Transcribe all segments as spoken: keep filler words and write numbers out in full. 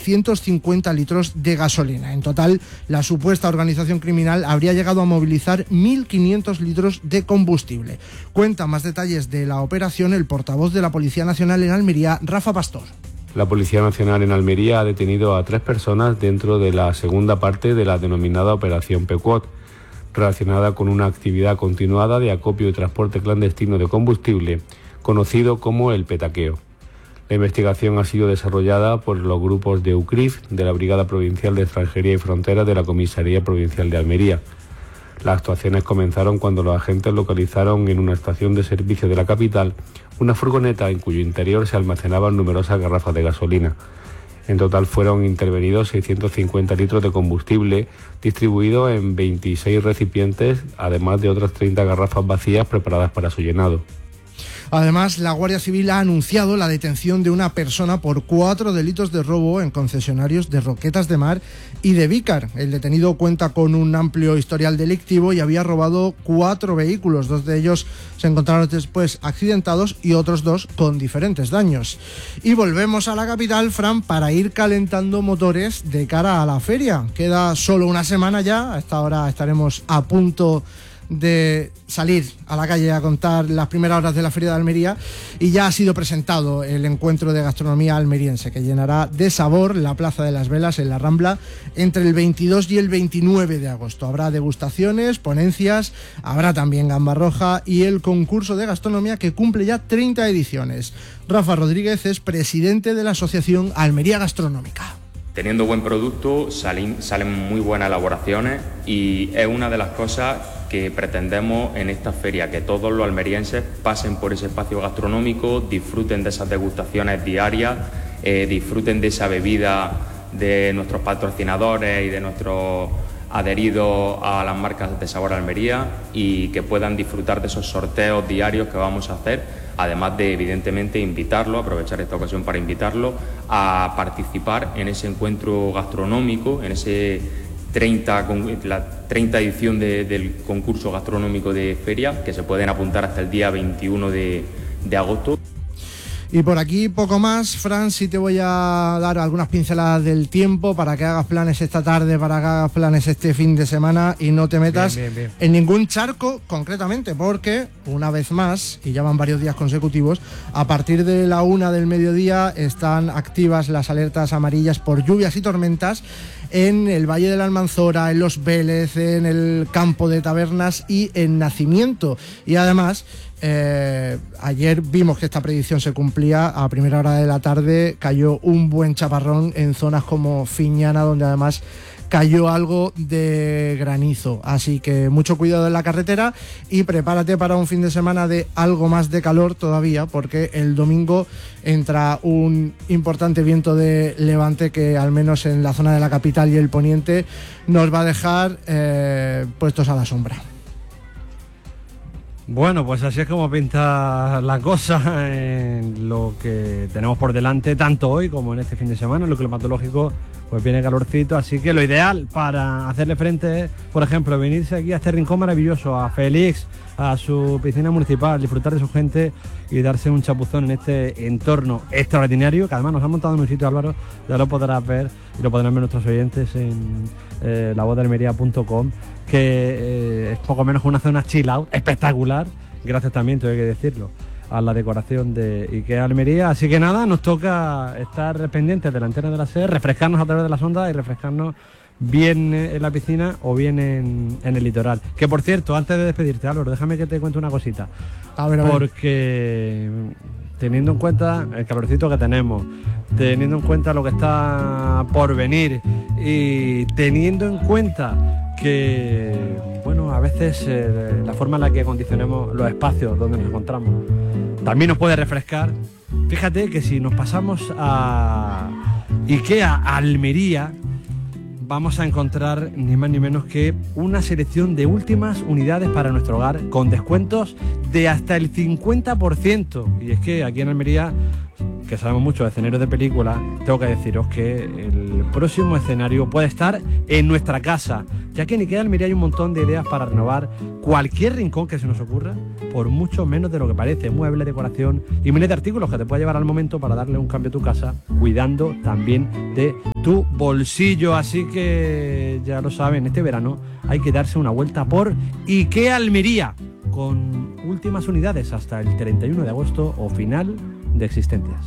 seiscientos cincuenta litros de gasolina. En total, la supuesta organización criminal habría llegado a movilizar mil quinientos litros de combustible. Cuenta más detalles de la operación el portavoz de la Policía Nacional en Almería, Rafa Pastor. La Policía Nacional en Almería ha detenido a tres personas dentro de la segunda parte de la denominada Operación Pequot, relacionada con una actividad continuada de acopio y transporte clandestino de combustible, conocido como el petaqueo. La investigación ha sido desarrollada por los grupos de U C R I F, de la Brigada Provincial de Extranjería y Fronteras de la Comisaría Provincial de Almería. Las actuaciones comenzaron cuando los agentes localizaron en una estación de servicio de la capital una furgoneta en cuyo interior se almacenaban numerosas garrafas de gasolina. En total fueron intervenidos seiscientos cincuenta litros de combustible distribuidos en veintiséis recipientes, además de otras treinta garrafas vacías preparadas para su llenado. Además, la Guardia Civil ha anunciado la detención de una persona por cuatro delitos de robo en concesionarios de Roquetas de Mar y de Vícar. El detenido cuenta con un amplio historial delictivo y había robado cuatro vehículos. Dos de ellos se encontraron después accidentados y otros dos con diferentes daños. Y volvemos a la capital, Fran, para ir calentando motores de cara a la feria. Queda solo una semana ya. A esta hora estaremos a punto de salir a la calle a contar las primeras horas de la Feria de Almería y ya ha sido presentado el encuentro de gastronomía almeriense que llenará de sabor la Plaza de las Velas en la Rambla entre el veintidós y el veintinueve de agosto. Habrá degustaciones, ponencias, habrá también gamba roja y el concurso de gastronomía que cumple ya treinta ediciones. Rafa Rodríguez es presidente de la Asociación Almería Gastronómica. Teniendo buen producto salen, salen muy buenas elaboraciones y es una de las cosas que pretendemos en esta feria, que todos los almerienses pasen por ese espacio gastronómico, disfruten de esas degustaciones diarias, eh, disfruten de esa bebida de nuestros patrocinadores y de nuestros adheridos a las marcas de Sabor Almería y que puedan disfrutar de esos sorteos diarios que vamos a hacer, además de evidentemente invitarlo, aprovechar esta ocasión para invitarlo a participar en ese encuentro gastronómico, en ese treinta, la treinta edición de, del concurso gastronómico de feria, que se pueden apuntar hasta el día veintiuno de, de agosto. Y por aquí poco más, Fran, sí te voy a dar algunas pinceladas del tiempo para que hagas planes esta tarde, para que hagas planes este fin de semana y no te metas bien, bien, bien. en ningún charco concretamente, porque una vez más, y ya van varios días consecutivos, a partir de la una del mediodía están activas las alertas amarillas por lluvias y tormentas en el Valle de la Almanzora, en Los Vélez, en el Campo de Tabernas y en Nacimiento. Y además, eh, ayer vimos que esta predicción se cumplía. A primera hora de la tarde cayó un buen chaparrón en zonas como Fiñana, donde además cayó algo de granizo, así que mucho cuidado en la carretera y prepárate para un fin de semana de algo más de calor todavía, porque el domingo entra un importante viento de levante que al menos en la zona de la capital y el poniente nos va a dejar eh, puestos a la sombra. Bueno, pues así es como pinta la cosa en lo que tenemos por delante, tanto hoy como en este fin de semana. En lo climatológico pues viene calorcito, así que lo ideal para hacerle frente es, por ejemplo, venirse aquí a este rincón maravilloso, a Félix, a su piscina municipal, disfrutar de su gente y darse un chapuzón en este entorno extraordinario, que además nos han montado en un sitio, Álvaro, ya lo podrás ver y lo podrán ver nuestros oyentes en eh, la voz de almería punto com, que eh, es poco menos que una zona chill out espectacular, gracias también, tengo que decirlo, a la decoración de IKEA Almería. Así que nada, nos toca estar pendientes de la antena de la SER, refrescarnos a través de las ondas y refrescarnos bien en la piscina o bien en, en el litoral. Que por cierto, antes de despedirte, Álvaro, déjame que te cuente una cosita. A ver, a ver. Porque teniendo en cuenta el calorcito que tenemos, teniendo en cuenta lo que está por venir y teniendo en cuenta que, bueno, a veces eh, la forma en la que acondicionemos los espacios donde nos encontramos también nos puede refrescar. Fíjate que si nos pasamos a IKEA Almería, vamos a encontrar ni más ni menos que una selección de últimas unidades para nuestro hogar con descuentos de hasta el cincuenta por ciento. Y es que aquí en Almería que sabemos mucho de escenarios de películas, tengo que deciros que el próximo escenario puede estar en nuestra casa, ya que en IKEA Almería hay un montón de ideas para renovar cualquier rincón que se nos ocurra, por mucho menos de lo que parece, muebles, decoración y miles de artículos que te puede llevar al momento para darle un cambio a tu casa, cuidando también de tu bolsillo. Así que ya lo saben, este verano hay que darse una vuelta por IKEA Almería, con últimas unidades hasta el treinta y uno de agosto o final de existencias.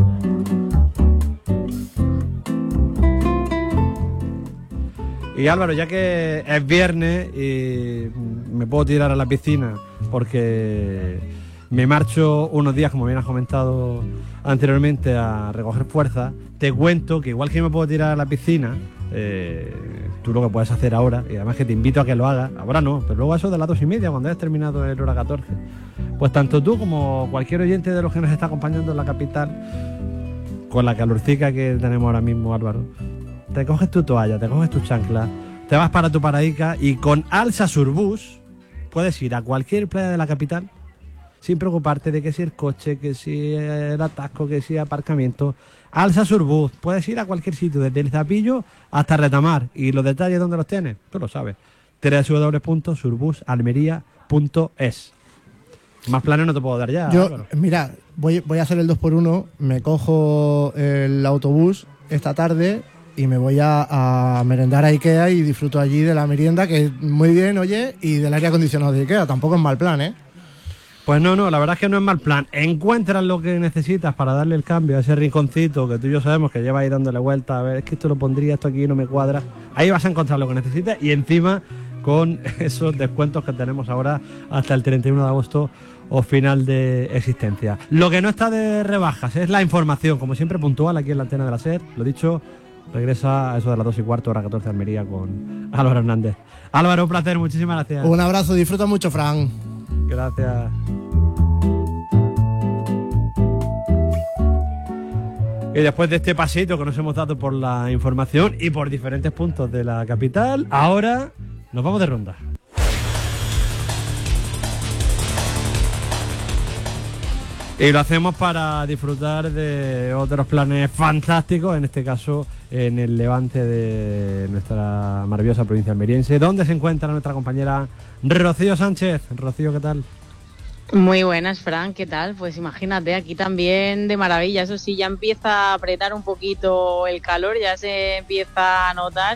Y Álvaro, ya que es viernes y me puedo tirar a la piscina porque me marcho unos días, como bien has comentado anteriormente, a recoger fuerza, te cuento que igual que me puedo tirar a la piscina, eh, tú lo que puedes hacer ahora, y además que te invito a que lo hagas, ahora no, pero luego a eso de las dos y media, cuando hayas terminado el hora catorce, pues tanto tú como cualquier oyente de los que nos está acompañando en la capital, con la calorcica que tenemos ahora mismo, Álvaro, te coges tu toalla, te coges tu chancla, te vas para tu paraica y con Alsa Surbus puedes ir a cualquier playa de la capital sin preocuparte de que si el coche, que si el atasco, que si aparcamiento. Alsa Surbus, puedes ir a cualquier sitio, desde el Zapillo hasta Retamar. Y los detalles, ¿dónde los tienes? Tú lo sabes. doble u doble u doble u punto surbus almería punto es. Más planes no te puedo dar ya. Yo, Álvaro. Mira, voy, voy a hacer el dos por uno, me cojo el autobús esta tarde y me voy a, a merendar a IKEA y disfruto allí de la merienda, que es muy bien, oye, y del aire acondicionado de IKEA. Tampoco es mal plan, ¿eh? Pues no, no, la verdad es que no es mal plan. Encuentras lo que necesitas para darle el cambio a ese rinconcito que tú y yo sabemos que lleva ahí dándole vuelta. A ver, es que esto lo pondría, esto aquí no me cuadra. Ahí vas a encontrar lo que necesitas y encima con esos descuentos que tenemos ahora hasta el treinta y uno de agosto o final de existencia. Lo que no está de rebajas es la información, como siempre puntual aquí en la antena de la SER. Lo dicho, regresa a eso de las dos y cuarto, hora catorce de Almería con Álvaro Hernández. Álvaro, un placer, muchísimas gracias. Un abrazo, disfruta mucho, Fran. Gracias. Y después de este pasito que nos hemos dado por la información y por diferentes puntos de la capital, ahora nos vamos de ronda. Y lo hacemos para disfrutar de otros planes fantásticos, en este caso en el levante de nuestra maravillosa provincia almeriense, donde se encuentra nuestra compañera Rocío Sánchez. Rocío, ¿qué tal? Muy buenas, Fran, ¿qué tal? Pues imagínate, aquí también de maravilla. Eso sí, ya empieza a apretar un poquito el calor, ya se empieza a notar.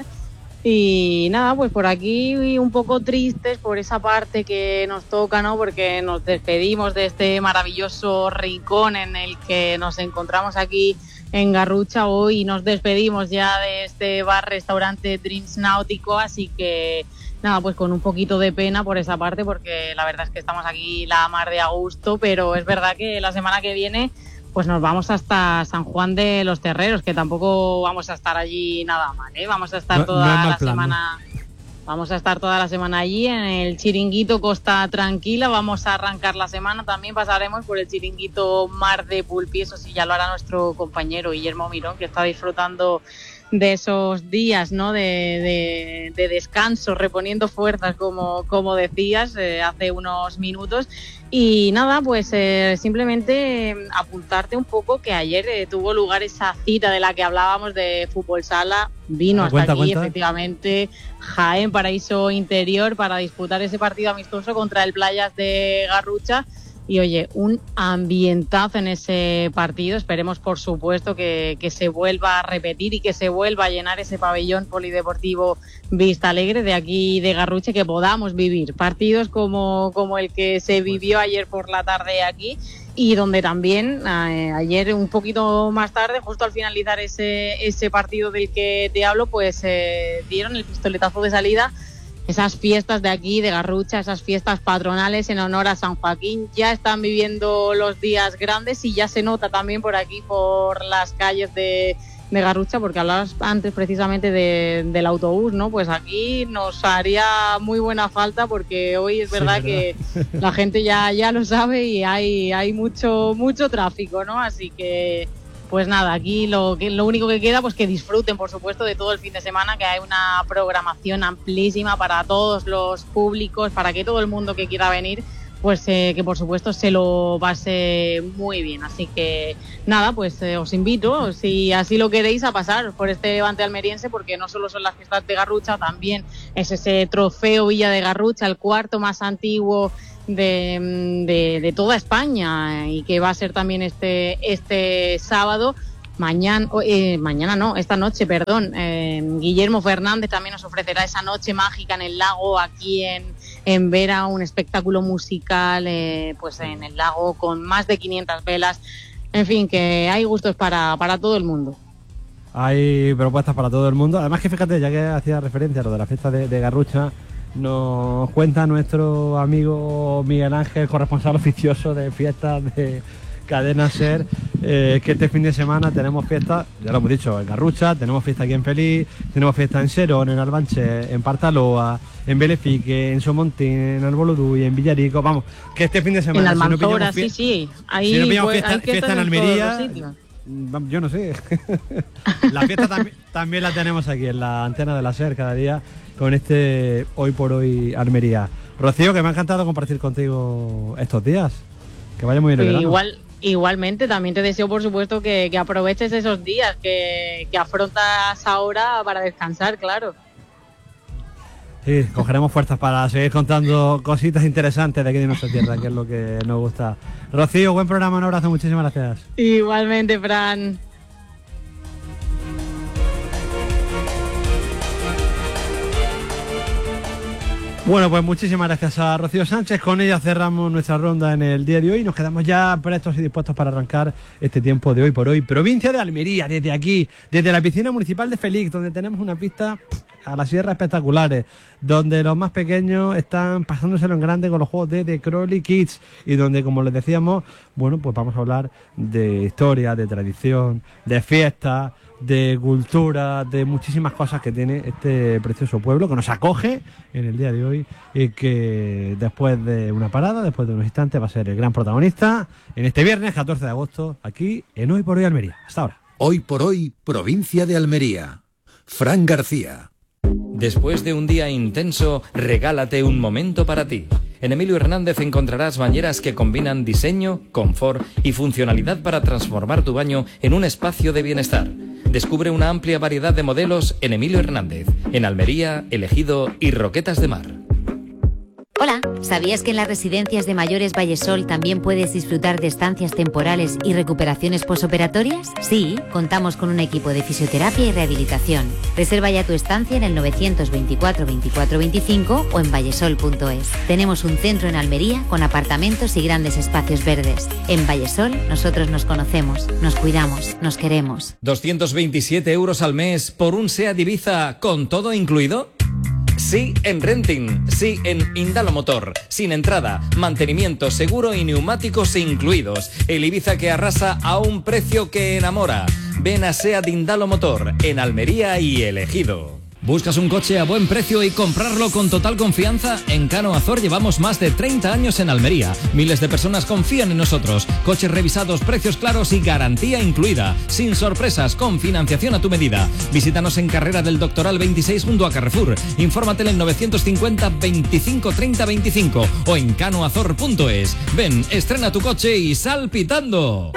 Y nada, pues por aquí un poco tristes por esa parte que nos toca, ¿no? Porque nos despedimos de este maravilloso rincón en el que nos encontramos aquí en Garrucha. Hoy nos despedimos ya de este bar-restaurante Dreams Náutico, así que nada, pues con un poquito de pena por esa parte, porque la verdad es que estamos aquí la mar de a gusto, pero es verdad que la semana que viene pues nos vamos hasta San Juan de los Terreros, que tampoco vamos a estar allí nada mal, ¿eh? Vamos a estar no, toda no la plan, semana, ¿no? Vamos a estar toda la semana allí en el Chiringuito Costa Tranquila. Vamos a arrancar la semana, también pasaremos por el Chiringuito Mar de Pulpí, eso sí, ya lo hará nuestro compañero Guillermo Mirón, que está disfrutando de esos días, ¿no? de, de, de descanso, reponiendo fuerzas, como, como decías eh, hace unos minutos. Y nada, pues eh, simplemente eh, apuntarte un poco que ayer eh, tuvo lugar esa cita de la que hablábamos de fútbol sala. Vino hasta cuenta, aquí, cuenta. efectivamente, Jaén Paraíso Interior para disputar ese partido amistoso contra el Playas de Garrucha. Y oye, un ambientazo en ese partido. Esperemos, por supuesto, que, que se vuelva a repetir y que se vuelva a llenar ese pabellón polideportivo Vista Alegre de aquí de Garrucha, que podamos vivir partidos como, como el que se vivió ayer por la tarde aquí, y donde también eh, ayer un poquito más tarde, justo al finalizar ese, ese partido del que te hablo, pues eh, dieron el pistoletazo de salida. Esas fiestas de aquí, de Garrucha, esas fiestas patronales en honor a San Joaquín, ya están viviendo los días grandes y ya se nota también por aquí, por las calles de, de Garrucha, porque hablabas antes precisamente de, del autobús, ¿no? Pues aquí nos haría muy buena falta, porque hoy es verdad, sí, verdad. que la gente ya, ya lo sabe y hay, hay mucho, mucho tráfico, ¿no? Así que pues nada, aquí lo, que, lo único que queda, pues que disfruten, por supuesto, de todo el fin de semana, que hay una programación amplísima para todos los públicos, para que todo el mundo que quiera venir pues eh, que por supuesto se lo pase muy bien. Así que nada, pues eh, os invito, si así lo queréis, a pasar por este Levante almeriense, porque no solo son las fiestas de Garrucha, también es ese trofeo Villa de Garrucha, el cuarto más antiguo de, de, de toda España, y que va a ser también este, este sábado. Mañana, eh, mañana no, esta noche, perdón, eh, Guillermo Fernández también nos ofrecerá esa noche mágica en el lago, aquí en, en Vera, un espectáculo musical eh, pues en el lago con más de quinientas velas. En fin, que hay gustos para, para todo el mundo. Hay propuestas para todo el mundo. Además que fíjate, ya que hacía referencia a lo de la fiesta de, de Garrucha, nos cuenta nuestro amigo Miguel Ángel, corresponsal oficioso de fiestas de Cadena Ser, eh, que este fin de semana tenemos fiesta, ya lo hemos dicho, en Garrucha, tenemos fiesta aquí en Feliz, tenemos fiesta en Serón, en Albanche, en Partaloa, en Belefique, en Somontín, en Alboludú y en Villarico. Vamos, que este fin de semana... En Almanzora, si no sí, sí. Ahí, si no pillamos pues, fiesta, fiesta en Almería... Yo no sé. La fiesta tam también la tenemos aquí en la antena de la SER cada día con este Hoy por Hoy Almería. Rocío, que me ha encantado compartir contigo estos días. Que vaya muy bien el verano. Igual, igualmente, también te deseo, por supuesto, que, que aproveches esos días que, que afrontas ahora para descansar, claro. Sí, cogeremos fuerzas para seguir contando cositas interesantes de aquí de nuestra tierra, que es lo que nos gusta. Rocío, buen programa, un abrazo, muchísimas gracias. Igualmente, Fran. Bueno, pues muchísimas gracias a Rocío Sánchez. Con ella cerramos nuestra ronda en el día de hoy. Nos quedamos ya prestos y dispuestos para arrancar este tiempo de Hoy por Hoy. Provincia de Almería, desde aquí, desde la piscina municipal de Feliz, donde tenemos una pista a la sierra espectaculares, donde los más pequeños están pasándoselo en grande con los juegos de The Crowley Kids, y donde, como les decíamos, bueno, pues vamos a hablar de historia, de tradición, de fiesta, de cultura, de muchísimas cosas que tiene este precioso pueblo que nos acoge en el día de hoy, y que después de una parada, después de unos instantes, va a ser el gran protagonista en este viernes catorce de agosto, aquí en Hoy por Hoy Almería. Hasta ahora. Hoy por Hoy, provincia de Almería. Fran García. Después de un día intenso, regálate un momento para ti. En Emilio Hernández encontrarás bañeras que combinan diseño, confort y funcionalidad para transformar tu baño en un espacio de bienestar. Descubre una amplia variedad de modelos en Emilio Hernández, en Almería, El Ejido y Roquetas de Mar. Hola, ¿sabías que en las residencias de mayores Vallesol también puedes disfrutar de estancias temporales y recuperaciones posoperatorias? Sí, contamos con un equipo de fisioterapia y rehabilitación. Reserva ya tu estancia en el novecientos veinticuatro veinticuatro veinticinco o en vallesol punto es. Tenemos un centro en Almería con apartamentos y grandes espacios verdes. En Vallesol nosotros nos conocemos, nos cuidamos, nos queremos. ¿doscientos veintisiete euros al mes por un SEAT Ibiza con todo incluido? Sí en Renting, sí en Indalo Motor, sin entrada, mantenimiento, seguro y neumáticos incluidos. El Ibiza que arrasa a un precio que enamora. Ven a SEAT Indalo Motor, en Almería y El Ejido. ¿Buscas un coche a buen precio y comprarlo con total confianza? En Cano Azor llevamos más de treinta años en Almería. Miles de personas confían en nosotros. Coches revisados, precios claros y garantía incluida. Sin sorpresas, con financiación a tu medida. Visítanos en Carrera del Doctoral veintiséis junto a Carrefour. Infórmate en el novecientos cincuenta veinticinco treinta veinticinco o en cano azor punto es. Ven, estrena tu coche y sal pitando.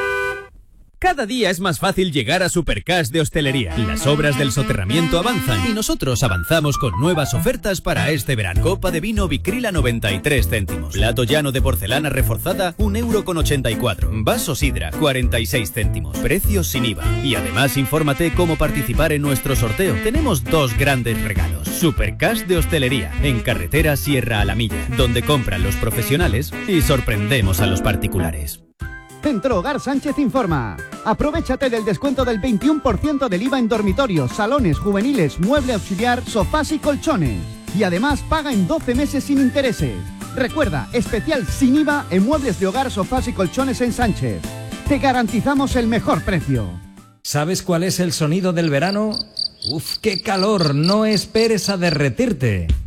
Cada día es más fácil llegar a Supercash de Hostelería. Las obras del soterramiento avanzan y nosotros avanzamos con nuevas ofertas para este verano. Copa de vino Vicrila noventa y tres céntimos. Plato llano de porcelana reforzada un euro con ochenta y cuatro. Vaso sidra cuarenta y seis céntimos. Precios sin I V A. Y además infórmate cómo participar en nuestro sorteo. Tenemos dos grandes regalos. Supercash de Hostelería en carretera Sierra a la Milla, donde compran los profesionales y sorprendemos a los particulares. Centro Hogar Sánchez informa. Aprovéchate del descuento del veintiuno por ciento del I V A en dormitorios, salones, juveniles, mueble auxiliar, sofás y colchones. Y además paga en doce meses sin intereses. Recuerda, especial sin I V A en muebles de hogar, sofás y colchones en Sánchez. Te garantizamos el mejor precio. ¿Sabes cuál es el sonido del verano? ¡Uf, qué calor! No esperes a derretirte.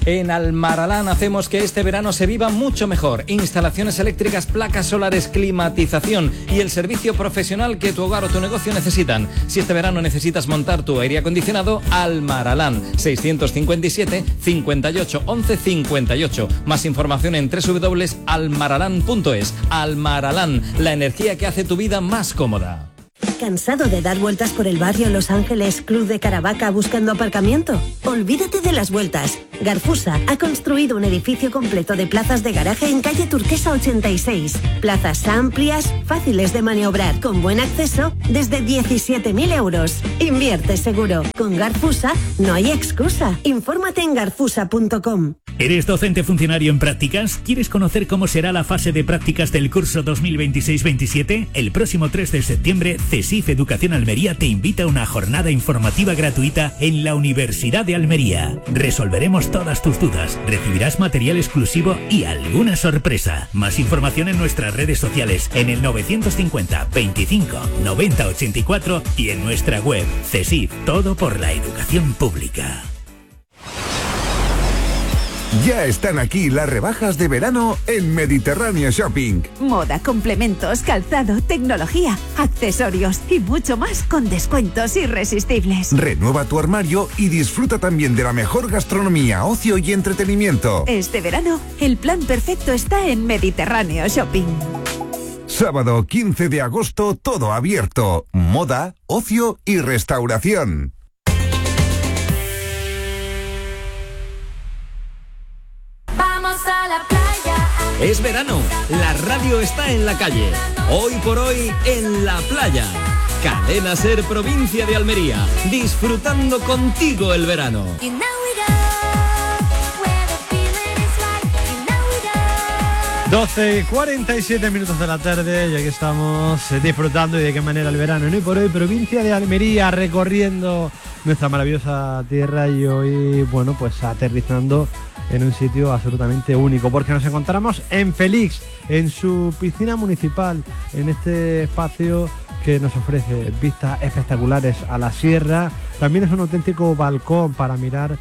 En Almaralán hacemos que este verano se viva mucho mejor. Instalaciones eléctricas, placas solares, climatización y el servicio profesional que tu hogar o tu negocio necesitan. Si este verano necesitas montar tu aire acondicionado, Almaralán, seiscientos cincuenta y siete, cincuenta y ocho, once, cincuenta y ocho. Más información en doble u doble u doble u punto almaralán punto es. Almaralán, la energía que hace tu vida más cómoda. ¿Cansado de dar vueltas por el barrio Los Ángeles, Club de Caravaca buscando aparcamiento? Olvídate de las vueltas. Garfusa ha construido un edificio completo de plazas de garaje en calle Turquesa ochenta y seis. Plazas amplias, fáciles de maniobrar, con buen acceso, desde diecisiete mil euros. Invierte seguro. Con Garfusa no hay excusa. Infórmate en garfusa punto com. ¿Eres docente funcionario en prácticas? ¿Quieres conocer cómo será la fase de prácticas del curso dos mil veintiséis veintisiete? El próximo tres de septiembre, CESIF Educación Almería te invita a una jornada informativa gratuita en la Universidad de Almería. Resolveremos todas tus dudas, recibirás material exclusivo y alguna sorpresa. Más información en nuestras redes sociales, en el novecientos cincuenta, veinticinco, noventa, ochenta y cuatro y en nuestra web. CESIF, todo por la educación pública. Ya están aquí las rebajas de verano en Mediterráneo Shopping. Moda, complementos, calzado, tecnología, accesorios y mucho más con descuentos irresistibles. Renueva tu armario y disfruta también de la mejor gastronomía, ocio y entretenimiento. Este verano, el plan perfecto está en Mediterráneo Shopping. Sábado quince de agosto, todo abierto. Moda, ocio y restauración. Es verano, la radio está en la calle. Hoy por hoy, en la playa. Cadena Ser, provincia de Almería. Disfrutando contigo el verano. doce y cuarenta y siete minutos de la tarde y aquí estamos disfrutando y de qué manera el verano. Hoy por hoy, provincia de Almería, recorriendo nuestra maravillosa tierra y hoy, bueno, pues aterrizando en un sitio absolutamente único, porque nos encontramos en Félix, en su piscina municipal, en este espacio que nos ofrece vistas espectaculares a la sierra. También es un auténtico balcón para mirar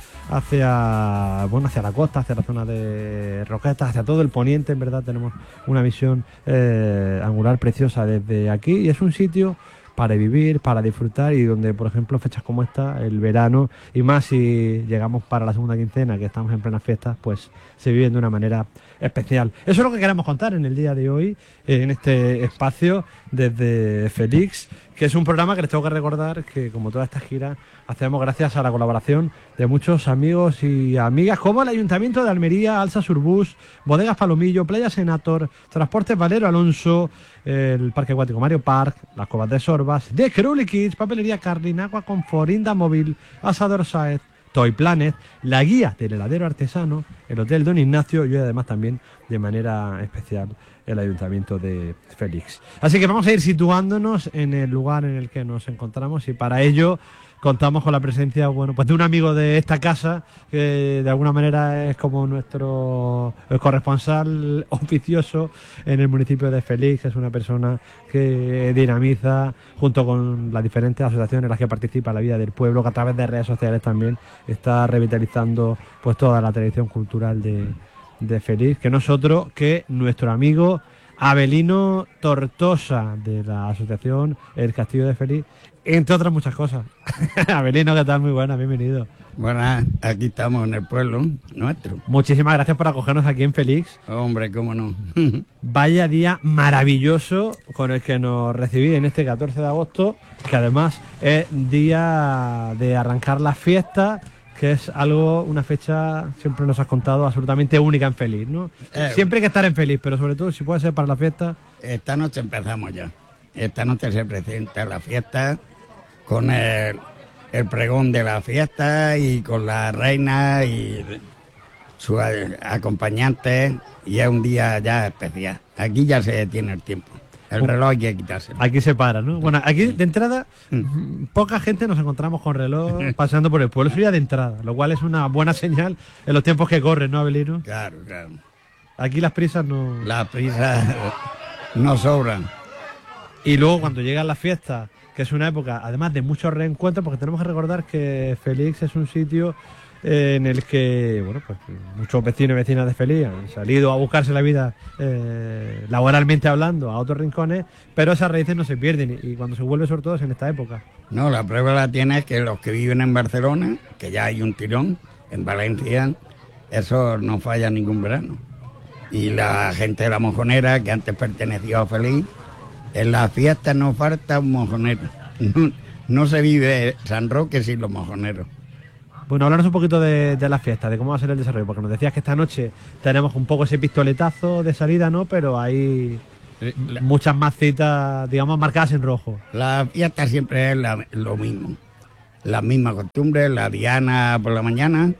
hacia, bueno, hacia la costa, hacia la zona de Roquetas, hacia todo el poniente. En verdad tenemos una visión eh, angular preciosa desde aquí y es un sitio para vivir, para disfrutar y donde, por ejemplo, fechas como esta, el verano, y más si llegamos para la segunda quincena, que estamos en plenas fiestas, pues se viven de una manera especial. Eso es lo que queremos contar en el día de hoy, en este espacio desde Félix, que es un programa que les tengo que recordar que, como toda esta gira, hacemos gracias a la colaboración de muchos amigos y amigas, como el Ayuntamiento de Almería, Alsa Surbus, Bodegas Palomillo, Playa Senator, Transportes Valero Alonso, el Parque Acuático Mario Park, las Covas de Sorbas, The Crowley Kids, Papelería Carlin, Agua Confort, Inda Móvil, Asador Saez, Toy Planet, la guía del heladero artesano, el Hotel Don Ignacio y además también de manera especial el Ayuntamiento de Félix. Así que vamos a ir situándonos en el lugar en el que nos encontramos y para ello contamos con la presencia, bueno, pues de un amigo de esta casa que de alguna manera es como nuestro corresponsal oficioso en el municipio de Félix. Es una persona que dinamiza junto con las diferentes asociaciones en las que participa la vida del pueblo, que a través de redes sociales también está revitalizando pues toda la tradición cultural de, de Félix, que nosotros, que nuestro amigo Abelino Tortosa de la asociación El Castillo de Félix, entre otras muchas cosas. Abelino, ¿qué tal? Muy buena, bienvenido. Buenas, aquí estamos en el pueblo nuestro. Muchísimas gracias por acogernos aquí en Félix. Hombre, cómo no. Vaya día maravilloso con el que nos recibí en este catorce de agosto, que además es día de arrancar las fiestas, que es algo, una fecha, siempre nos has contado, absolutamente única en Félix, ¿no? Eh, siempre hay que estar en Félix, pero sobre todo si puede ser para la fiesta. Esta noche empezamos ya. Esta noche se presenta la fiesta con el, el pregón de la fiesta y con la reina y sus acompañantes, y es un día ya especial. Aquí ya se detiene el tiempo. El reloj hay que quitárselo. Aquí se para, ¿no? Bueno, aquí de entrada, mm. poca gente nos encontramos con reloj paseando por el pueblo. Eso ya de entrada, lo cual es una buena señal en los tiempos que corren, ¿no, Abelino? Claro, claro. Aquí las prisas no... Las prisas no sobran. Y luego cuando llegan las fiestas, que es una época, además de muchos reencuentros, porque tenemos que recordar que Félix es un sitio eh, en el que, bueno, pues muchos vecinos y vecinas de Feliz han salido a buscarse la vida eh, laboralmente hablando a otros rincones, pero esas raíces no se pierden y, y cuando se vuelve sobre todo es en esta época. No, la prueba la tiene es que los que viven en Barcelona, que ya hay un tirón, en Valencia, eso no falla ningún verano. Y la gente de la Mojonera, que antes perteneció a Feliz, en las fiestas no falta un mojonero. No, no se vive San Roque sin los mojoneros. Bueno, háblanos un poquito de, de las fiestas, de cómo va a ser el desarrollo, porque nos decías que esta noche tenemos un poco ese pistoletazo de salida, ¿no? Pero hay la, muchas más citas, digamos, marcadas en rojo. La fiesta siempre es la, lo mismo. Las mismas costumbres, la diana por la mañana,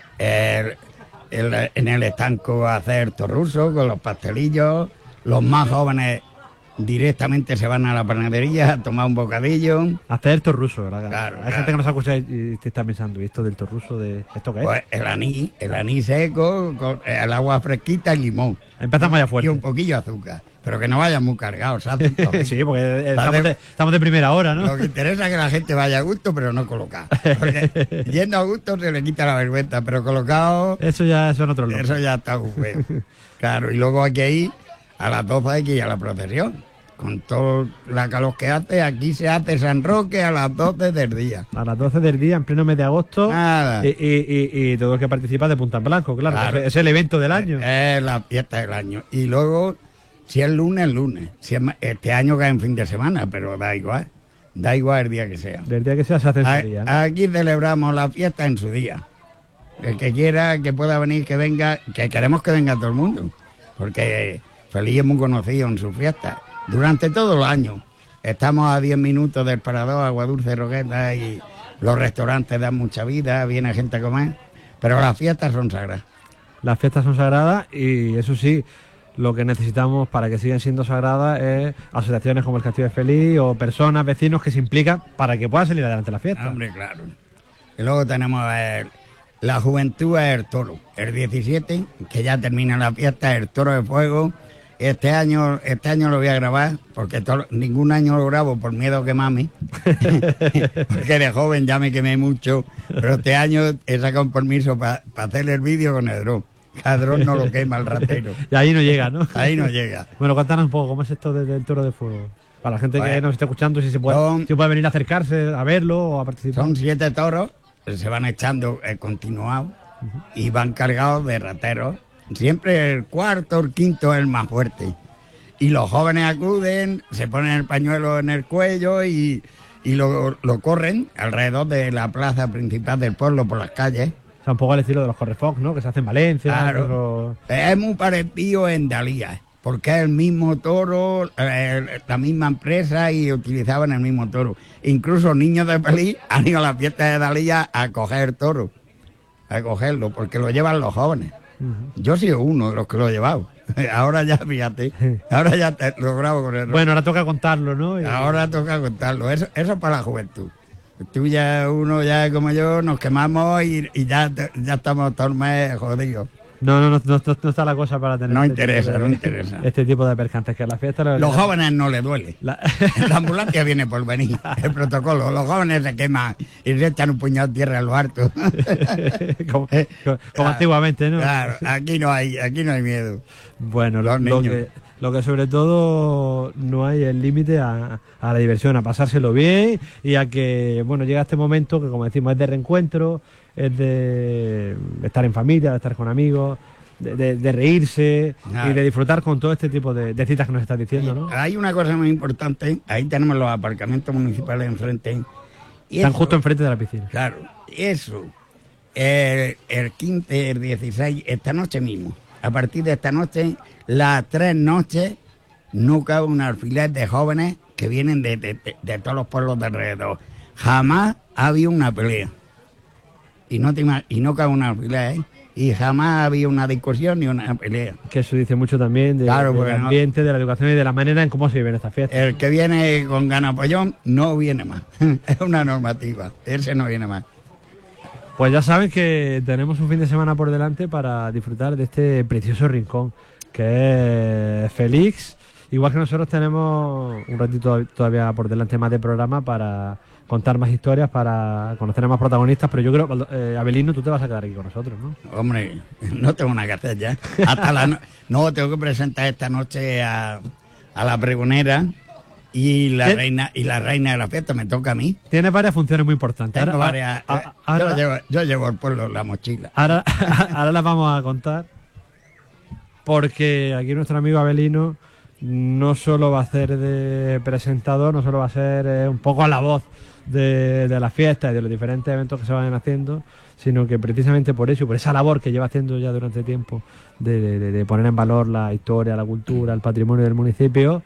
el, el, en el estanco hacer torruso con los pastelillos, los más jóvenes directamente se van a la panadería a tomar un bocadillo. Hacer torruso, ¿verdad? Claro, Hay claro. gente que nos ha escuchado y te está pensando, ¿y esto del torruso? De ¿Esto qué es? Pues el anís, el anís seco, con el agua fresquita y limón. Empezamos ya fuerte. Y un poquillo de azúcar. Pero que no vayan muy cargados, ¿sabes? Sí, porque estamos de, estamos de primera hora, ¿no? Lo que interesa es que la gente vaya a gusto, pero no colocado. Porque yendo a gusto se le quita la vergüenza, pero colocado... Eso ya son otros locos. Eso ya está muy feo. Claro, y luego hay que ir, a las doce hay que ir a la procesión. Con toda la calor que hace, aquí se hace San Roque a las doce del día. A las doce del día, en pleno mes de agosto. Nada. Y, y, y, y todo el que participa de Punta en Blanco, claro. claro. Es el evento del año. Es la fiesta del año. Y luego, si es lunes, lunes. Si es, este año cae en fin de semana, pero da igual. Da igual el día que sea. Del día que sea se hace en su día, ¿no? Aquí celebramos la fiesta en su día. El que quiera, que pueda venir, que venga. Que queremos que venga todo el mundo. Porque Feliz es muy conocido en su fiesta. Durante todo el año. Estamos a diez minutos del Parador, Agua Dulce, Roqueta, y los restaurantes dan mucha vida, viene gente a comer, pero las fiestas son sagradas. Las fiestas son sagradas y eso sí, lo que necesitamos para que sigan siendo sagradas es asociaciones como el Castillo de Feliz o personas, vecinos que se implican para que puedan salir adelante la fiesta. Hombre, claro. Y luego tenemos el, la juventud es el toro. El diecisiete, que ya termina la fiesta, el toro de fuego. Este año este año lo voy a grabar, porque todo, ningún año lo grabo por miedo a quemarme, porque de joven ya me quemé mucho, pero este año he sacado un permiso para pa hacer el vídeo con el dron. Cada dron no lo quema el ratero. Y ahí no llega, ¿no? Ahí no llega. Bueno, cuéntanos un poco, ¿cómo es esto del toro de fuego? Para la gente bueno, que nos esté escuchando, si se puede, son, si puede venir a acercarse a verlo o a participar. Son siete toros, se van echando eh, continuados uh-huh. y van cargados de rateros. Siempre el cuarto, el quinto es el más fuerte. Y los jóvenes acuden, se ponen el pañuelo en el cuello y, y lo, lo corren alrededor de la plaza principal del pueblo por las calles. O sea, un poco al estilo de los correfox, ¿no? Que se hace en Valencia. Claro. Pero... Es muy parecido en Dalía, porque es el mismo toro, eh, la misma empresa y utilizaban el mismo toro. Incluso niños de Feliz han ido a la fiesta de Dalía a coger toro, a cogerlo, porque lo llevan los jóvenes. Uh-huh. Yo he sido uno de los que lo he llevado. Ahora ya, fíjate, ahora ya te, lo grabo con el... Bueno, ahora toca contarlo, ¿no? Y... Ahora toca contarlo, eso, eso es para la juventud. Tú ya, uno ya como yo, nos quemamos y, y ya, ya estamos todo el mes jodidos. No, no, no, no, no está la cosa para tener... No este interesa, de, no interesa. Este tipo de percances que a la fiesta... Los jóvenes no les duele. La... la ambulancia viene por venir, el protocolo. Los jóvenes se queman y se echan un puñado de tierra a los hartos. como como, como antiguamente, ¿no? Claro, aquí no hay, aquí no hay miedo. Bueno, lo, lo, que, lo que sobre todo no hay el límite a, a la diversión, a pasárselo bien y a que, bueno, llega este momento que, como decimos, es de reencuentro, es de estar en familia, de estar con amigos, de, de, de reírse claro. y de disfrutar con todo este tipo de, de citas que nos estás diciendo, ¿no? Hay una cosa muy importante, ahí tenemos los aparcamientos municipales enfrente. Y Están eso, justo enfrente de la piscina. Claro, eso, el, el quince, el dieciséis, esta noche mismo, a partir de esta noche, las tres noches, no cabe un alfiler de jóvenes que vienen de, de, de, de todos los pueblos de alrededor. Jamás ha habido una pelea. Y no, te, y no cabe una pelea, ¿eh? Y jamás había una discusión ni una pelea. Que eso dice mucho también de, claro, del ambiente, no, de la educación y de la manera en cómo se vive en esta fiesta. El que viene con ganapollón no viene más. Es una normativa. Ese no viene más. Pues ya saben que tenemos un fin de semana por delante para disfrutar de este precioso rincón que es Félix. Igual que nosotros tenemos un ratito todavía por delante más de programa para contar más historias, para conocer a más protagonistas, pero yo creo, eh, Avelino, tú te vas a quedar aquí con nosotros, ¿no? Hombre, no tengo nada que hacer ya. Hasta la no, no, tengo que presentar esta noche a, a la pregonera y la reina y la reina de la fiesta, me toca a mí. Tiene varias funciones muy importantes. Tengo Ahora, varias, a, a, ahora, yo, llevo, yo llevo el pueblo en la mochila. Ahora, ahora las vamos a contar, porque aquí nuestro amigo Avelino no solo va a ser de presentador, no solo va a ser eh, un poco a la voz de, de la fiesta y de los diferentes eventos que se vayan haciendo, sino que precisamente por eso, por esa labor que lleva haciendo ya durante tiempo de, de, de poner en valor la historia, la cultura, el patrimonio del municipio,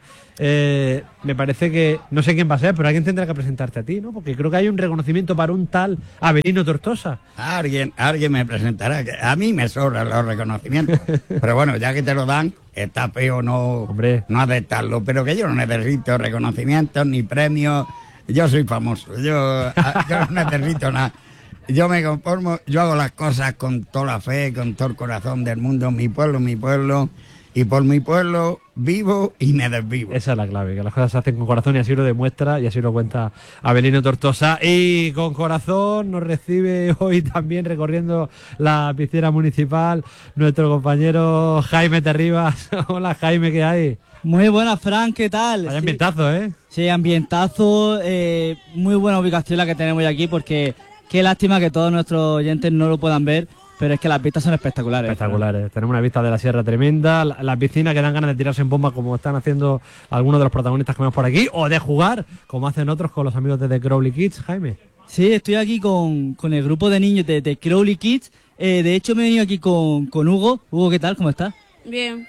eh, me parece que, no sé quién va a ser, pero alguien tendrá que presentarte a ti, ¿no? Porque creo que hay un reconocimiento para un tal Avelino Tortosa. Alguien, alguien me presentará, que a mí me sobran los reconocimientos, pero bueno, ya que te lo dan, está feo no, Hombre. no aceptarlo, pero que yo no necesito reconocimientos ni premios, yo soy famoso, yo, yo no necesito nada. Yo me conformo, yo hago las cosas con toda la fe, con todo el corazón del mundo, mi pueblo, mi pueblo, y por mi pueblo vivo y me desvivo. Esa es la clave, que las cosas se hacen con corazón y así lo demuestra y así lo cuenta Avelino Tortosa. Y con corazón nos recibe hoy también recorriendo la piscina municipal nuestro compañero Jaime Terribas. Hola Jaime, ¿qué hay? Muy buenas, Fran, ¿qué tal? Hay ambientazo, ¿eh? Sí, ambientazo, eh, muy buena ubicación la que tenemos aquí, porque qué lástima que todos nuestros oyentes no lo puedan ver, pero es que las vistas son espectaculares. Espectaculares. ¿no? Tenemos una vista de la sierra tremenda, las la piscinas que dan ganas de tirarse en bomba como están haciendo algunos de los protagonistas que vemos por aquí, o de jugar, como hacen otros con los amigos de The Crowley Kids, Jaime. Sí, estoy aquí con, con el grupo de niños de The Crowley Kids. Eh, de hecho, me he venido aquí con, con Hugo. Hugo, ¿qué tal? ¿Cómo estás? Bien.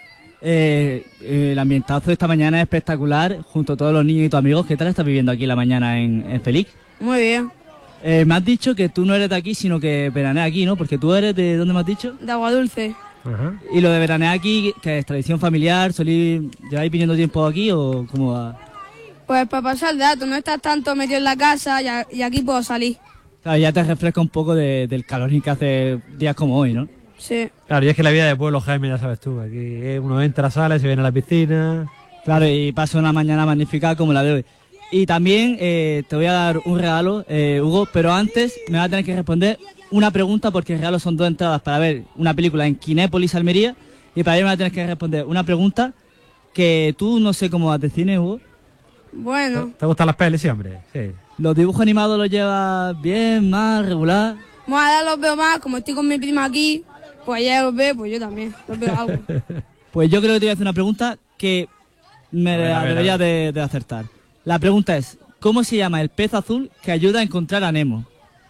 Eh, el ambientazo de esta mañana es espectacular, junto a todos los niños y tus amigos. ¿Qué tal estás viviendo aquí la mañana en, en Félix? Muy bien. Eh, me has dicho que tú no eres de aquí, sino que veraneas aquí, ¿no? Porque tú eres de... ¿Dónde me has dicho? De Aguadulce. Ajá. Y lo de veranear aquí, que es tradición familiar, ¿solís, lleváis viniendo tiempo aquí o cómo va? Pues para pasar el dato, no estás tanto metido en la casa y, a, y aquí puedo salir. Claro, ya te refresca un poco de, del calor que hace días como hoy, ¿no? Sí. Claro, y es que la vida de pueblo, Jaime, ya sabes tú, aquí eh, uno entra, sale, se viene a la piscina. Claro, y pasa una mañana magnífica como la de hoy. Y también eh, te voy a dar un regalo, eh, Hugo, pero antes me vas a tener que responder una pregunta, porque el regalo son dos entradas para ver una película en Kinépolis, Almería, y para ello me vas a tener que responder una pregunta que tú no sé cómo vas de cine, Hugo. Bueno. ¿Te gustan las pelis, sí, hombre? Sí. ¿Los dibujos animados los llevas bien, mal, regular? Bueno, ahora los veo más, como estoy con mi prima aquí, pues ella los ve, pues yo también, los veo algo. Pues yo creo que te voy a hacer una pregunta que me ver, ver, debería de, de acertar. La pregunta es, ¿cómo se llama el pez azul que ayuda a encontrar a Nemo?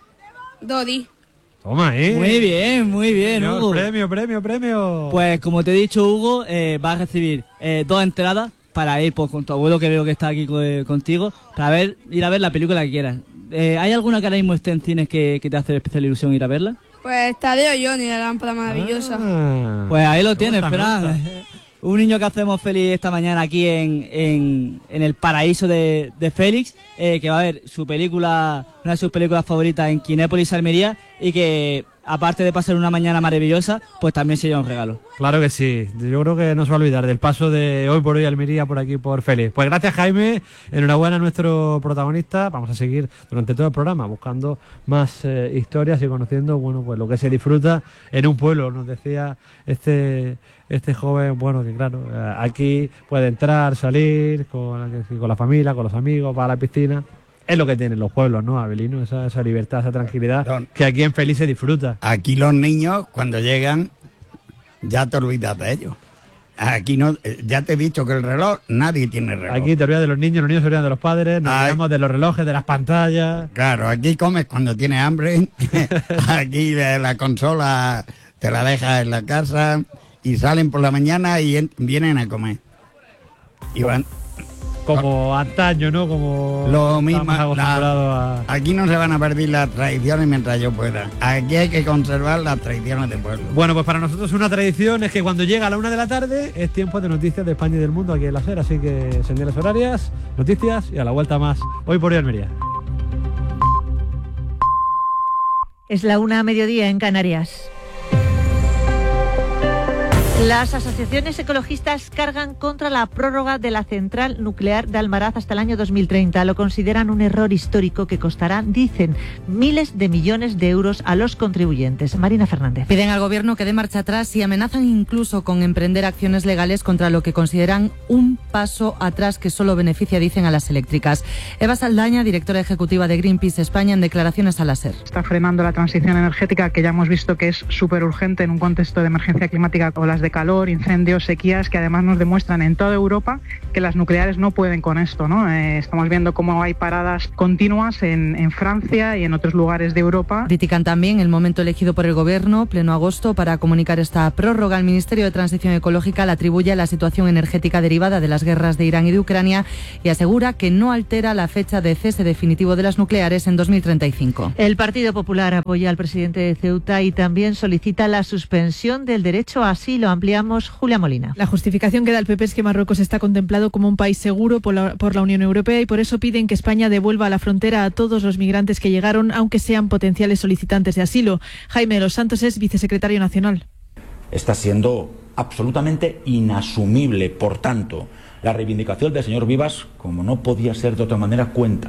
Dodi. Toma, ¿eh? Muy bien, muy bien, premio, Hugo. Premio, premio, premio. Pues como te he dicho, Hugo, eh, vas a recibir eh, dos entradas para ir pues, con tu abuelo, que veo que está aquí co contigo, para ver, ir a ver la película que quieras. Eh, ¿Hay alguna que ahora mismo esté en cines que, que te hace especial ilusión ir a verla? Pues Tadeo Johnny, la lámpara maravillosa. Ah, pues ahí lo tienes, Fran. Un niño que hacemos feliz esta mañana aquí en, en, en el paraíso de, de Félix, eh, que va a ver su película, una de sus películas favoritas en Kinépolis, Almería, y que aparte de pasar una mañana maravillosa, pues también se lleva un regalo. Claro que sí, yo creo que no se va a olvidar del paso de hoy por hoy Almería por aquí por Félix. Pues gracias, Jaime, enhorabuena a nuestro protagonista. Vamos a seguir durante todo el programa buscando más eh, historias y conociendo, bueno, pues lo que se disfruta en un pueblo. Nos decía este este joven, bueno, que claro, eh, aquí puede entrar, salir con, con la familia, con los amigos, va a la piscina. Es lo que tienen los pueblos, ¿no, Avelino? Esa, esa libertad, esa tranquilidad Don, que aquí en Félix se disfruta. Aquí los niños, cuando llegan, ya te olvidas de ellos. Aquí no, ya te he dicho que el reloj, nadie tiene reloj. Aquí te olvidas de los niños, los niños se olvidan de los padres, nos Ay, olvidamos de los relojes, de las pantallas. Claro, aquí comes cuando tienes hambre, aquí de la consola te la dejas en la casa y salen por la mañana y vienen a comer. Y van... Como antaño, ¿no? Como lo mismo. La, a... Aquí no se van a perder las tradiciones mientras yo pueda. Aquí hay que conservar las tradiciones del pueblo. Bueno, pues para nosotros una tradición es que cuando llega a la una de la tarde es tiempo de noticias de España y del mundo aquí en la SER. Así que señales horarias, noticias y a la vuelta más. Hoy por hoy Almería. Es la una a mediodía en Canarias. Las asociaciones ecologistas cargan contra la prórroga de la central nuclear de Almaraz hasta el año dos mil treinta. Lo consideran un error histórico que costará, dicen, miles de millones de euros a los contribuyentes. Marina Fernández. Piden al Gobierno que dé marcha atrás y amenazan incluso con emprender acciones legales contra lo que consideran un paso atrás que solo beneficia, dicen, a las eléctricas. Eva Saldaña, directora ejecutiva de Greenpeace España, en declaraciones a la SER. Está frenando la transición energética, que ya hemos visto que es súper urgente en un contexto de emergencia climática, olas de calor, incendios, sequías, que además nos demuestran en toda Europa que las nucleares no pueden con esto, ¿no? Eh, estamos viendo cómo hay paradas continuas en, en Francia y en otros lugares de Europa. Critican también el momento elegido por el Gobierno, pleno agosto, para comunicar esta prórroga. El Ministerio de Transición Ecológica la atribuye a la situación energética derivada de las guerras de Irán y de Ucrania y asegura que no altera la fecha de cese definitivo de las nucleares en dos mil treinta y cinco. El Partido Popular apoya al presidente de Ceuta y también solicita la suspensión del derecho a asilo. Ampliamos, Julia Molina. La justificación que da el P P es que Marruecos está contemplado como un país seguro por la, por la Unión Europea y por eso piden que España devuelva a la frontera a todos los migrantes que llegaron, aunque sean potenciales solicitantes de asilo. Jaime de los Santos es vicesecretario nacional. Está siendo absolutamente inasumible, por tanto, la reivindicación del señor Vivas, como no podía ser de otra manera, cuenta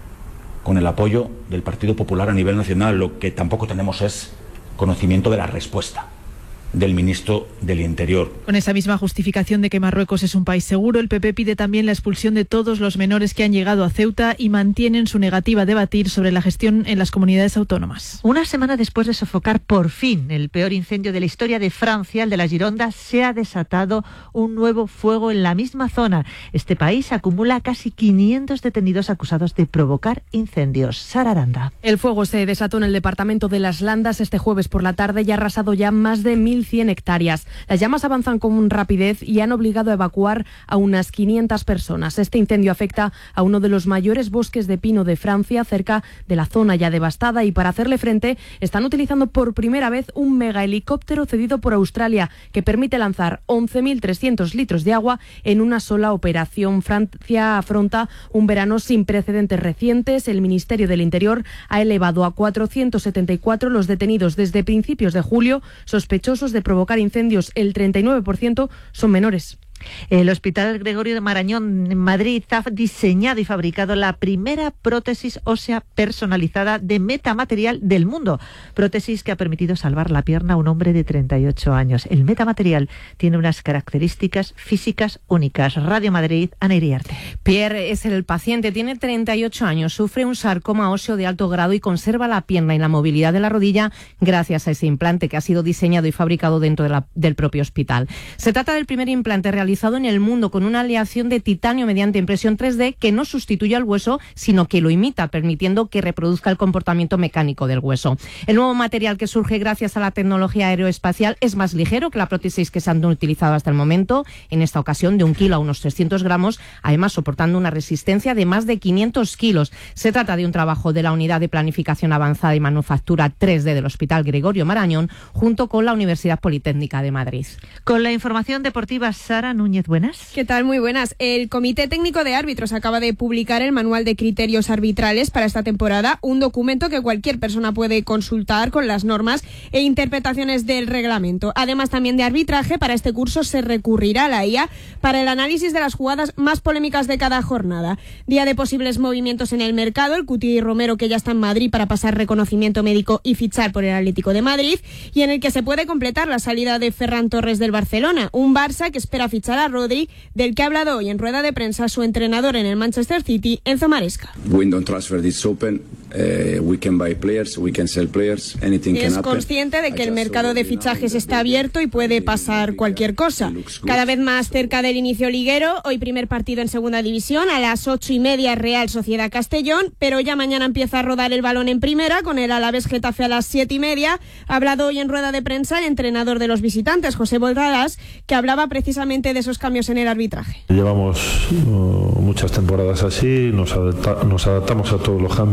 con el apoyo del Partido Popular a nivel nacional. Lo que tampoco tenemos es conocimiento de la respuesta del ministro del Interior. Con esa misma justificación de que Marruecos es un país seguro, el P P pide también la expulsión de todos los menores que han llegado a Ceuta y mantienen su negativa a debatir sobre la gestión en las comunidades autónomas. Una semana después de sofocar por fin el peor incendio de la historia de Francia, el de la Gironda, se ha desatado un nuevo fuego en la misma zona. Este país acumula casi quinientos detenidos acusados de provocar incendios. Sara Aranda. El fuego se desató en el departamento de Las Landas este jueves por la tarde y ha arrasado ya más de mil cien hectáreas. Las llamas avanzan con rapidez y han obligado a evacuar a unas quinientas personas. Este incendio afecta a uno de los mayores bosques de pino de Francia, cerca de la zona ya devastada, y para hacerle frente están utilizando por primera vez un mega helicóptero cedido por Australia que permite lanzar once mil trescientos litros de agua en una sola operación. Francia afronta un verano sin precedentes recientes. El Ministerio del Interior ha elevado a cuatrocientos setenta y cuatro los detenidos desde principios de julio, sospechosos de provocar incendios. El treinta y nueve por ciento son menores. El Hospital Gregorio de Marañón en Madrid ha diseñado y fabricado la primera prótesis ósea personalizada de metamaterial del mundo. Prótesis que ha permitido salvar la pierna a un hombre de treinta y ocho años. El metamaterial tiene unas características físicas únicas. Radio Madrid, Ana Iriarte. Pierre es el paciente, tiene treinta y ocho años, sufre un sarcoma óseo de alto grado y conserva la pierna y la movilidad de la rodilla gracias a ese implante que ha sido diseñado y fabricado dentro de la, del propio hospital. Se trata del primer implante realizado en el mundo con una aleación de titanio mediante impresión tres D que no sustituye al hueso, sino que lo imita, permitiendo que reproduzca el comportamiento mecánico del hueso. El nuevo material, que surge gracias a la tecnología aeroespacial, es más ligero que la prótesis que se han utilizado hasta el momento, en esta ocasión de un kilo a unos trescientos gramos, además soportando una resistencia de más de quinientos kilos. Se trata de un trabajo de la Unidad de Planificación Avanzada y Manufactura tres D del Hospital Gregorio Marañón, junto con la Universidad Politécnica de Madrid. Con la información deportiva, Sara Núñez, buenas. ¿Qué tal? Muy buenas. El Comité Técnico de Árbitros acaba de publicar el Manual de Criterios Arbitrales para esta temporada, un documento que cualquier persona puede consultar con las normas e interpretaciones del reglamento. Además, también de arbitraje, para este curso se recurrirá a la I A para el análisis de las jugadas más polémicas de cada jornada. Día de posibles movimientos en el mercado, el Cuti Romero, que ya está en Madrid para pasar reconocimiento médico y fichar por el Atlético de Madrid, y en el que se puede completar la salida de Ferran Torres del Barcelona, un Barça que espera fichar a Rodri, del que ha hablado hoy en rueda de prensa su entrenador en el Manchester City, Enzo Maresca. Window transfer is open. Uh, we can buy players, we can sell players, anything can happen. Es consciente de que el mercado de fichajes está abierto y puede pasar cualquier cosa. Cada vez más cerca del inicio liguero, hoy primer partido en segunda división, a las ocho y media Real Sociedad Castellón, pero ya mañana empieza a rodar el balón en primera, con el Alavés Getafe a las siete y media. Ha hablado hoy en rueda de prensa el entrenador de los visitantes, José Boldadas, que hablaba precisamente de esos cambios en el arbitraje. Llevamos uh, muchas temporadas así, nos, adapta, nos adaptamos a todos los cambios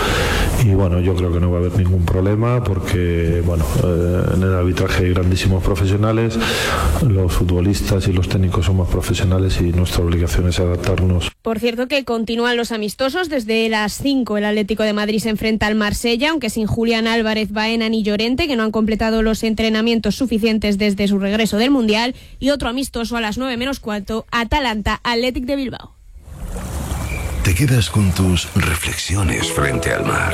y bueno, yo creo que no va a haber ningún problema porque bueno, eh, en el arbitraje hay grandísimos profesionales, los futbolistas y los técnicos somos profesionales y nuestra obligación es adaptarnos. Por cierto que continúan los amistosos. Desde las cinco el Atlético de Madrid se enfrenta al Marsella, aunque sin Julián Álvarez, Baena ni Llorente, que no han completado los entrenamientos suficientes desde su regreso del Mundial. Y otro amistoso a las nueve menos cuarto, Atalanta Athletic de Bilbao. Te quedas con tus reflexiones frente al mar,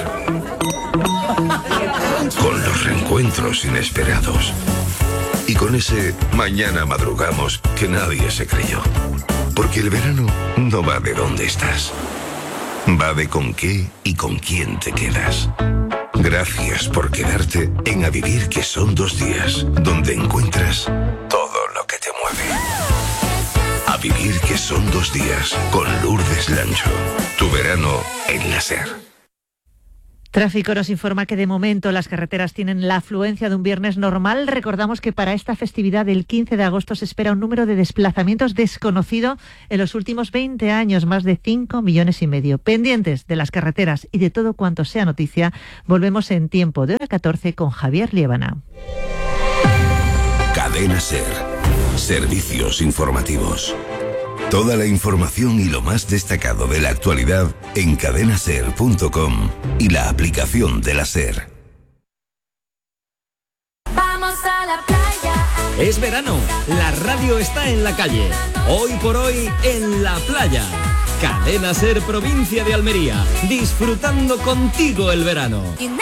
con los reencuentros inesperados y con ese mañana madrugamos que nadie se creyó. Porque el verano no va de dónde estás, va de con qué y con quién te quedas. Gracias por quedarte en A Vivir, que son dos días, donde encuentras todo lo que te mueve. A Vivir, que son dos días, con Lourdes Lancho. Tu verano en la SER. Tráfico nos informa que de momento las carreteras tienen la afluencia de un viernes normal. Recordamos que para esta festividad del quince de agosto se espera un número de desplazamientos desconocido en los últimos veinte años, más de cinco millones y medio. Pendientes de las carreteras y de todo cuanto sea noticia, volvemos en tiempo de hora catorce con Javier Liébana. Cadena SER. Servicios informativos. Toda la información y lo más destacado de la actualidad en cadena ser punto com y la aplicación de la SER. Vamos a la playa. Es verano, la radio está en la calle. Hoy por hoy en la playa. Cadena SER, provincia de Almería, disfrutando contigo el verano.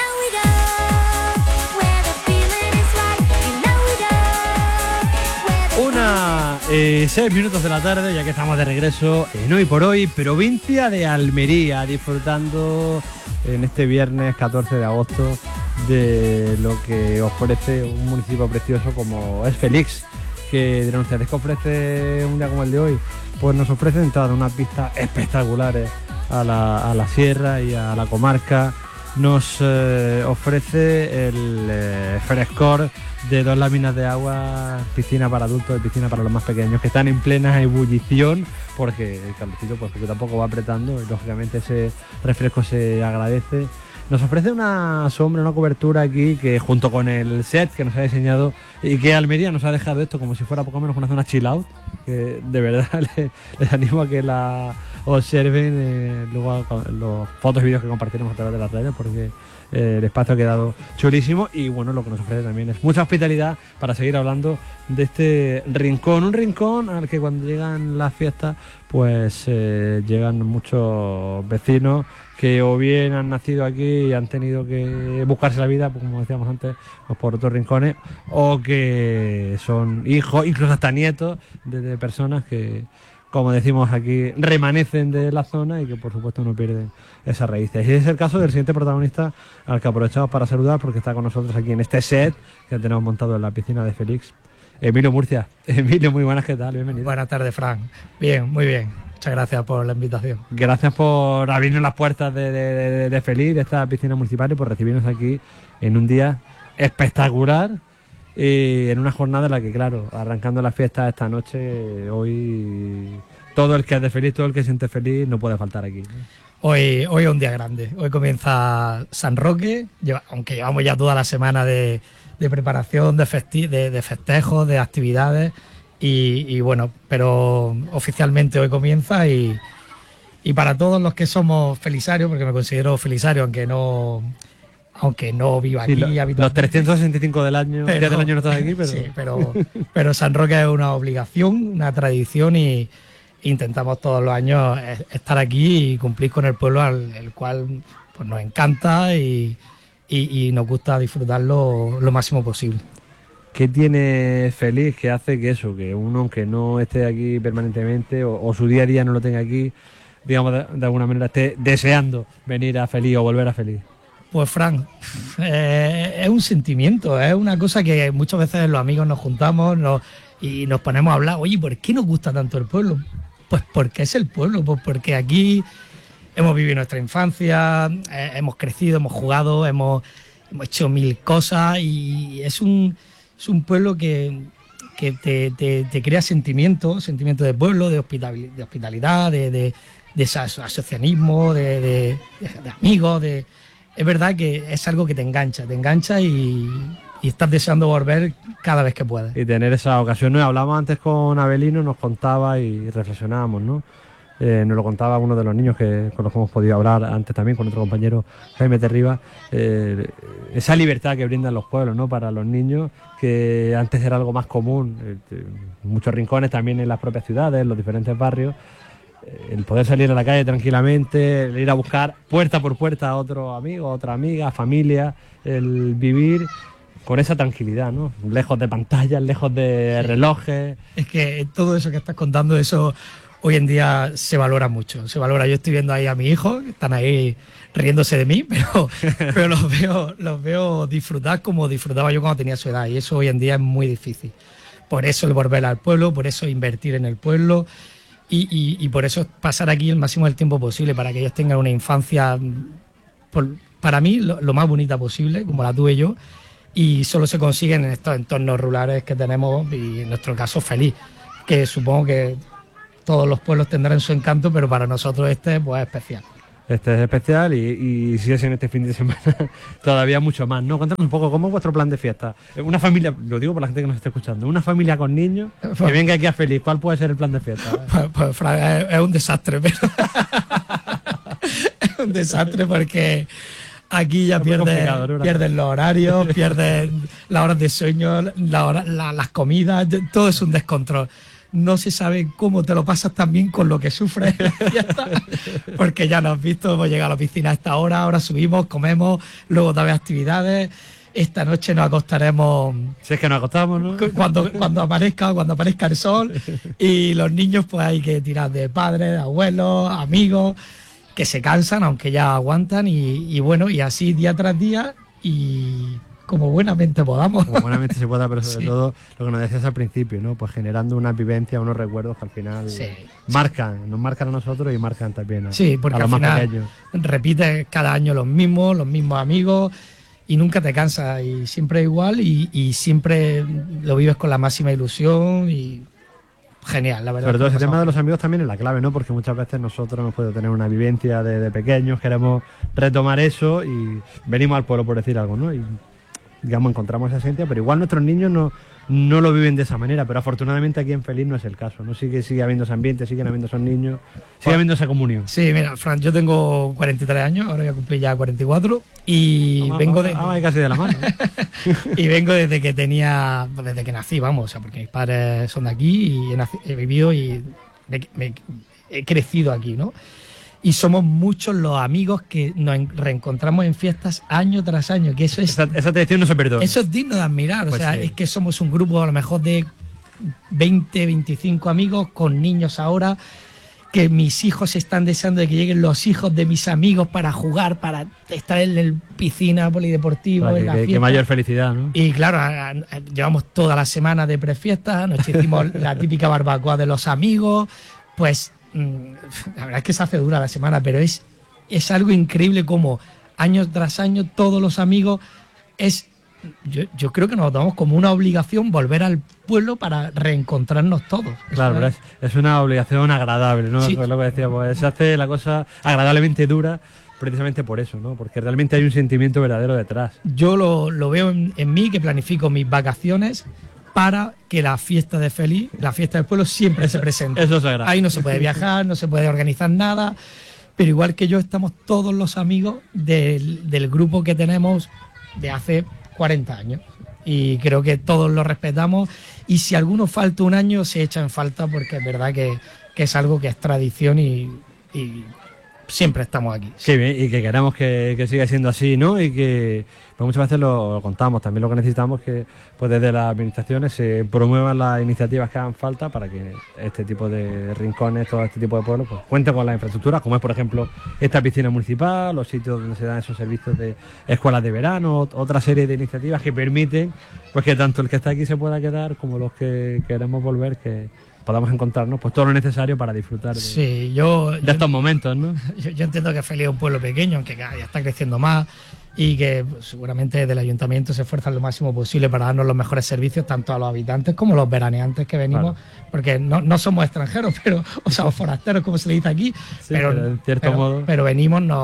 Una eh, seis minutos de la tarde, ya que estamos de regreso en Hoy por Hoy, provincia de Almería, disfrutando en este viernes catorce de agosto de lo que ofrece un municipio precioso como es Félix, que denunciarles que ofrece un día como el de hoy, pues nos ofrece entrada unas vistas espectaculares a la, a la sierra y a la comarca. Nos eh, ofrece el eh, frescor de dos láminas de agua, piscina para adultos y piscina para los más pequeños, que están en plena ebullición porque el calorcito pues porque tampoco va apretando y lógicamente ese refresco se agradece. Nos ofrece una sombra, una cobertura aquí que junto con el set que nos ha diseñado y que Almería nos ha dejado esto como si fuera poco menos una zona chill out, que de verdad les, les animo a que la observen eh, luego los fotos y vídeos que compartiremos a través de las redes porque eh, el espacio ha quedado chulísimo y bueno, lo que nos ofrece también es mucha hospitalidad para seguir hablando de este rincón, un rincón al que cuando llegan las fiestas pues eh, llegan muchos vecinos que o bien han nacido aquí y han tenido que buscarse la vida, pues como decíamos antes, pues por otros rincones, o que son hijos, incluso hasta nietos de, de personas que, como decimos aquí, remanecen de la zona y que por supuesto no pierden esas raíces. Y es el caso del siguiente protagonista al que aprovechamos para saludar porque está con nosotros aquí en este set que tenemos montado en la piscina de Félix. Emilio Murcia. Emilio, muy buenas, ¿qué tal? Bienvenido. Buenas tardes, Fran. Bien, muy bien. Muchas gracias por la invitación. Gracias por abrirnos las puertas de, de, de, de Félix, de esta piscina municipal, y por recibirnos aquí en un día espectacular y en una jornada en la que, claro, arrancando la fiesta esta noche, hoy todo el que es de Félix, todo el que se siente feliz, no puede faltar aquí. Hoy, hoy es un día grande. Hoy comienza San Roque, lleva, aunque llevamos ya toda la semana de, de preparación, de, festi de, de festejos, de actividades. Y, y bueno, pero oficialmente hoy comienza y, y para todos los que somos felisarios, porque me considero felisario, aunque no aunque no viva aquí. Sí, lo, los trescientos sesenta y cinco del año, pero, del año no estás aquí, pero... Sí, pero, pero San Roque es una obligación, una tradición y intentamos todos los años estar aquí y cumplir con el pueblo al el cual pues, nos encanta y, y, y nos gusta disfrutarlo lo máximo posible. ¿Qué tiene Félix que hace que eso, que uno aunque no esté aquí permanentemente o, o su día a día no lo tenga aquí, digamos de, de alguna manera esté deseando venir a Félix o volver a Félix? Pues Fran, eh, es un sentimiento, es una cosa que muchas veces los amigos nos juntamos nos, y nos ponemos a hablar, oye, ¿por qué nos gusta tanto el pueblo? Pues porque es el pueblo, pues porque aquí hemos vivido nuestra infancia, eh, hemos crecido, hemos jugado, hemos, hemos hecho mil cosas y es un... Es un pueblo que, que te, te, te crea sentimientos, sentimientos de pueblo, de, hospital, de hospitalidad, de, de, de asociacionismo, de, de, de amigos, de, es verdad que es algo que te engancha, te engancha y, y estás deseando volver cada vez que puedes. Y tener esa ocasión, ¿no? Hablábamos antes con Abelino, nos contaba y reflexionábamos, ¿no? Eh, nos lo contaba uno de los niños que, con los que hemos podido hablar antes también, con otro compañero, Jaime Terriba, eh, esa libertad que brindan los pueblos, ¿no? Para los niños, que antes era algo más común, eh, en muchos rincones, también en las propias ciudades, en los diferentes barrios, eh, el poder salir a la calle tranquilamente, el ir a buscar puerta por puerta a otro amigo, a otra amiga, familia, el vivir con esa tranquilidad, ¿no? Lejos de pantallas, lejos de relojes. Es que todo eso que estás contando, eso hoy en día se valora mucho, se valora. Yo estoy viendo ahí a mi hijo, que están ahí riéndose de mí, pero, pero los veo, los veo disfrutar como disfrutaba yo cuando tenía su edad, y eso hoy en día es muy difícil. Por eso el volver al pueblo, por eso invertir en el pueblo y, y, y por eso pasar aquí el máximo del tiempo posible para que ellos tengan una infancia, por, para mí, lo, lo más bonita posible, como la tuve yo, y solo se consiguen en estos entornos rurales que tenemos, y en nuestro caso feliz, que supongo que todos los pueblos tendrán su encanto, pero para nosotros este pues, es especial. Este es especial y, y si es en este fin de semana todavía mucho más, ¿no? Cuéntanos un poco, ¿cómo es vuestro plan de fiesta? Una familia, lo digo por la gente que nos está escuchando, una familia con niños que venga aquí a feliz, ¿cuál puede ser el plan de fiesta? Pues, pues Fran, es, es un desastre, pero es un desastre porque aquí ya pierdes, ¿no? Pierdes los horarios, pierdes las horas de sueño, la hora, la, las comidas, todo es un descontrol. No se sabe cómo te lo pasas también con lo que sufres en la fiesta, porque ya nos has visto, hemos llegado a la piscina a esta hora, ahora subimos, comemos, luego otra vez actividades. Esta noche nos acostaremos. Si es que nos acostamos, ¿no? Cuando, cuando aparezca, cuando aparezca el sol, y los niños pues hay que tirar de padres, de abuelos, amigos, que se cansan, aunque ya aguantan, y, y bueno, y así día tras día, y como buenamente podamos. Como buenamente se pueda, pero sobre Sí. todo lo que nos decías al principio, ¿no? Pues generando una vivencia, unos recuerdos que al final Sí. marcan, nos marcan a nosotros y marcan también a, Sí, porque a los al más final pequeños. repites cada año los mismos, los mismos amigos, y nunca te cansas, y siempre igual, y, y siempre lo vives con la máxima ilusión, y genial, la verdad. Sobre todo que ese lo tema de pasamos. los amigos también es la clave, ¿no? Porque muchas veces nosotros hemos podido tener una vivencia de, de pequeños, queremos retomar eso y venimos al pueblo por decir algo, ¿no? Y digamos, encontramos esa esencia, pero igual nuestros niños no, no lo viven de esa manera, pero afortunadamente aquí en Feliz no es el caso, ¿no? Sigue, sigue habiendo ese ambiente, siguen habiendo esos niños, sigue habiendo esa comunión. Sí, mira, Fran, yo tengo cuarenta y tres años, ahora voy a cumplir ya cuarenta y cuatro, y Vamos, vengo vamos, de... vamos ahí casi de la mano. y vengo desde que tenía, desde que nací, vamos, o sea, porque mis padres son de aquí y he, naci- he vivido y me, me- he crecido aquí, ¿no? Y somos muchos los amigos que nos en- reencontramos en fiestas año tras año, que eso es... Esa, esa tradición no se perdona. Eso es digno de admirar, Pues o sea, sí. es que somos un grupo a lo mejor de veinte, veinticinco amigos con niños ahora, que mis hijos están deseando de que lleguen los hijos de mis amigos para jugar, para estar en la piscina polideportivo, Para en que, la que- que fiesta. mayor felicidad, ¿no? Y claro, a- a- llevamos toda la semana de prefiestas, anoche hicimos la típica barbacoa de los amigos, pues mm, la verdad es que se hace dura la semana, pero es, es algo increíble como año tras año todos los amigos es... Yo, yo creo que nos damos como una obligación volver al pueblo para reencontrarnos todos. Eso Claro, pero es, es una obligación agradable, ¿no? Sí. Es lo que decíamos, se hace la cosa agradablemente dura precisamente por eso, ¿no? Porque realmente hay un sentimiento verdadero detrás. Yo lo, lo veo en, en mí, que planifico mis vacaciones para que la fiesta de Feliz, la fiesta del pueblo, siempre se presente. Eso es sagrado. Ahí no se puede viajar, no se puede organizar nada, pero igual que yo estamos todos los amigos del, del grupo que tenemos de hace cuarenta años. Y creo que todos lo respetamos, y si alguno falta un año se echa en falta, porque es verdad que, que es algo que es tradición y, y siempre estamos aquí. Sí, y que queremos que, que siga siendo así, ¿no? Y que pues muchas veces lo, lo contamos, también lo que necesitamos es que pues desde las administraciones se promuevan las iniciativas que hagan falta para que este tipo de rincones, todo este tipo de pueblos, pues cuenten con las infraestructuras, como es por ejemplo esta piscina municipal, los sitios donde se dan esos servicios de escuelas de verano, otra serie de iniciativas que permiten pues que tanto el que está aquí se pueda quedar como los que queremos volver, que podamos encontrarnos pues todo lo necesario para disfrutar de, Sí, yo, de yo- estos momentos, ¿no? Yo, yo entiendo que Feliz es un pueblo pequeño, aunque cada día está creciendo más, y que pues, seguramente desde el ayuntamiento se esfuerzan lo máximo posible para darnos los mejores servicios tanto a los habitantes como a los veraneantes que venimos, porque no, no somos extranjeros, pero, o sea, forasteros como se le dice aquí, Sí, pero en cierto pero- modo. pero venimos, nos,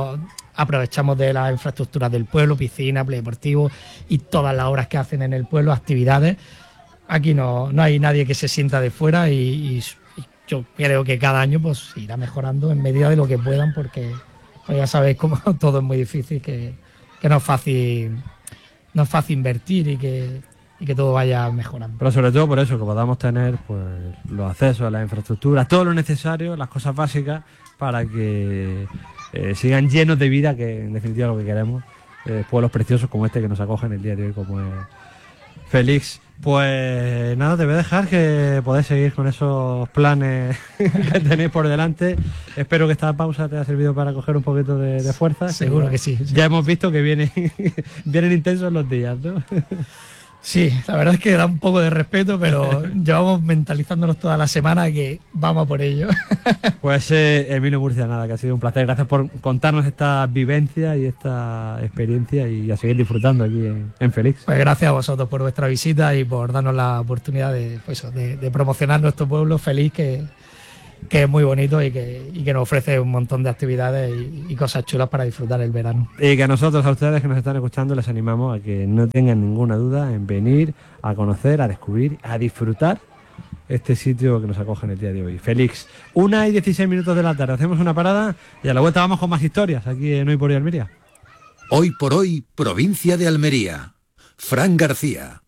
aprovechamos de las infraestructuras del pueblo, piscina, polideportivo y todas las obras que hacen en el pueblo, actividades. Aquí no, no hay nadie que se sienta de fuera y, y, y yo creo que cada año pues irá mejorando en medida de lo que puedan, porque pues ya sabéis cómo todo es muy difícil, que, que no es fácil, no es fácil invertir y que, y que todo vaya mejorando. Pero sobre todo por eso, que podamos tener pues los accesos a las infraestructuras, todo lo necesario, las cosas básicas para que eh, sigan llenos de vida, que en definitiva es lo que queremos, eh, pueblos preciosos como este que nos acogen el día de hoy, como es Félix. Pues nada, te voy a dejar que podáis seguir con esos planes que tenéis por delante. Espero que esta pausa te haya servido para coger un poquito de, de fuerza. Seguro que sí, sí. Ya hemos visto que vienen, vienen intensos los días, ¿no? Sí, la verdad es que da un poco de respeto, pero llevamos mentalizándonos toda la semana que vamos a por ello. Pues eh, Emilio Murcia, nada, que ha sido un placer. Gracias por contarnos esta vivencia y esta experiencia y a seguir disfrutando aquí en, en Félix. Pues gracias a vosotros por vuestra visita y por darnos la oportunidad de, pues, de, de promocionar nuestro pueblo Félix, que, que es muy bonito y que, y que nos ofrece un montón de actividades y, y cosas chulas para disfrutar el verano. Y que a nosotros, a ustedes que nos están escuchando, les animamos a que no tengan ninguna duda en venir a conocer, a descubrir, a disfrutar este sitio que nos acoge en el día de hoy. Félix, una y dieciséis minutos de la tarde. Hacemos una parada y a la vuelta vamos con más historias aquí en Hoy por Hoy Almería. Hoy por Hoy, provincia de Almería. Fran García.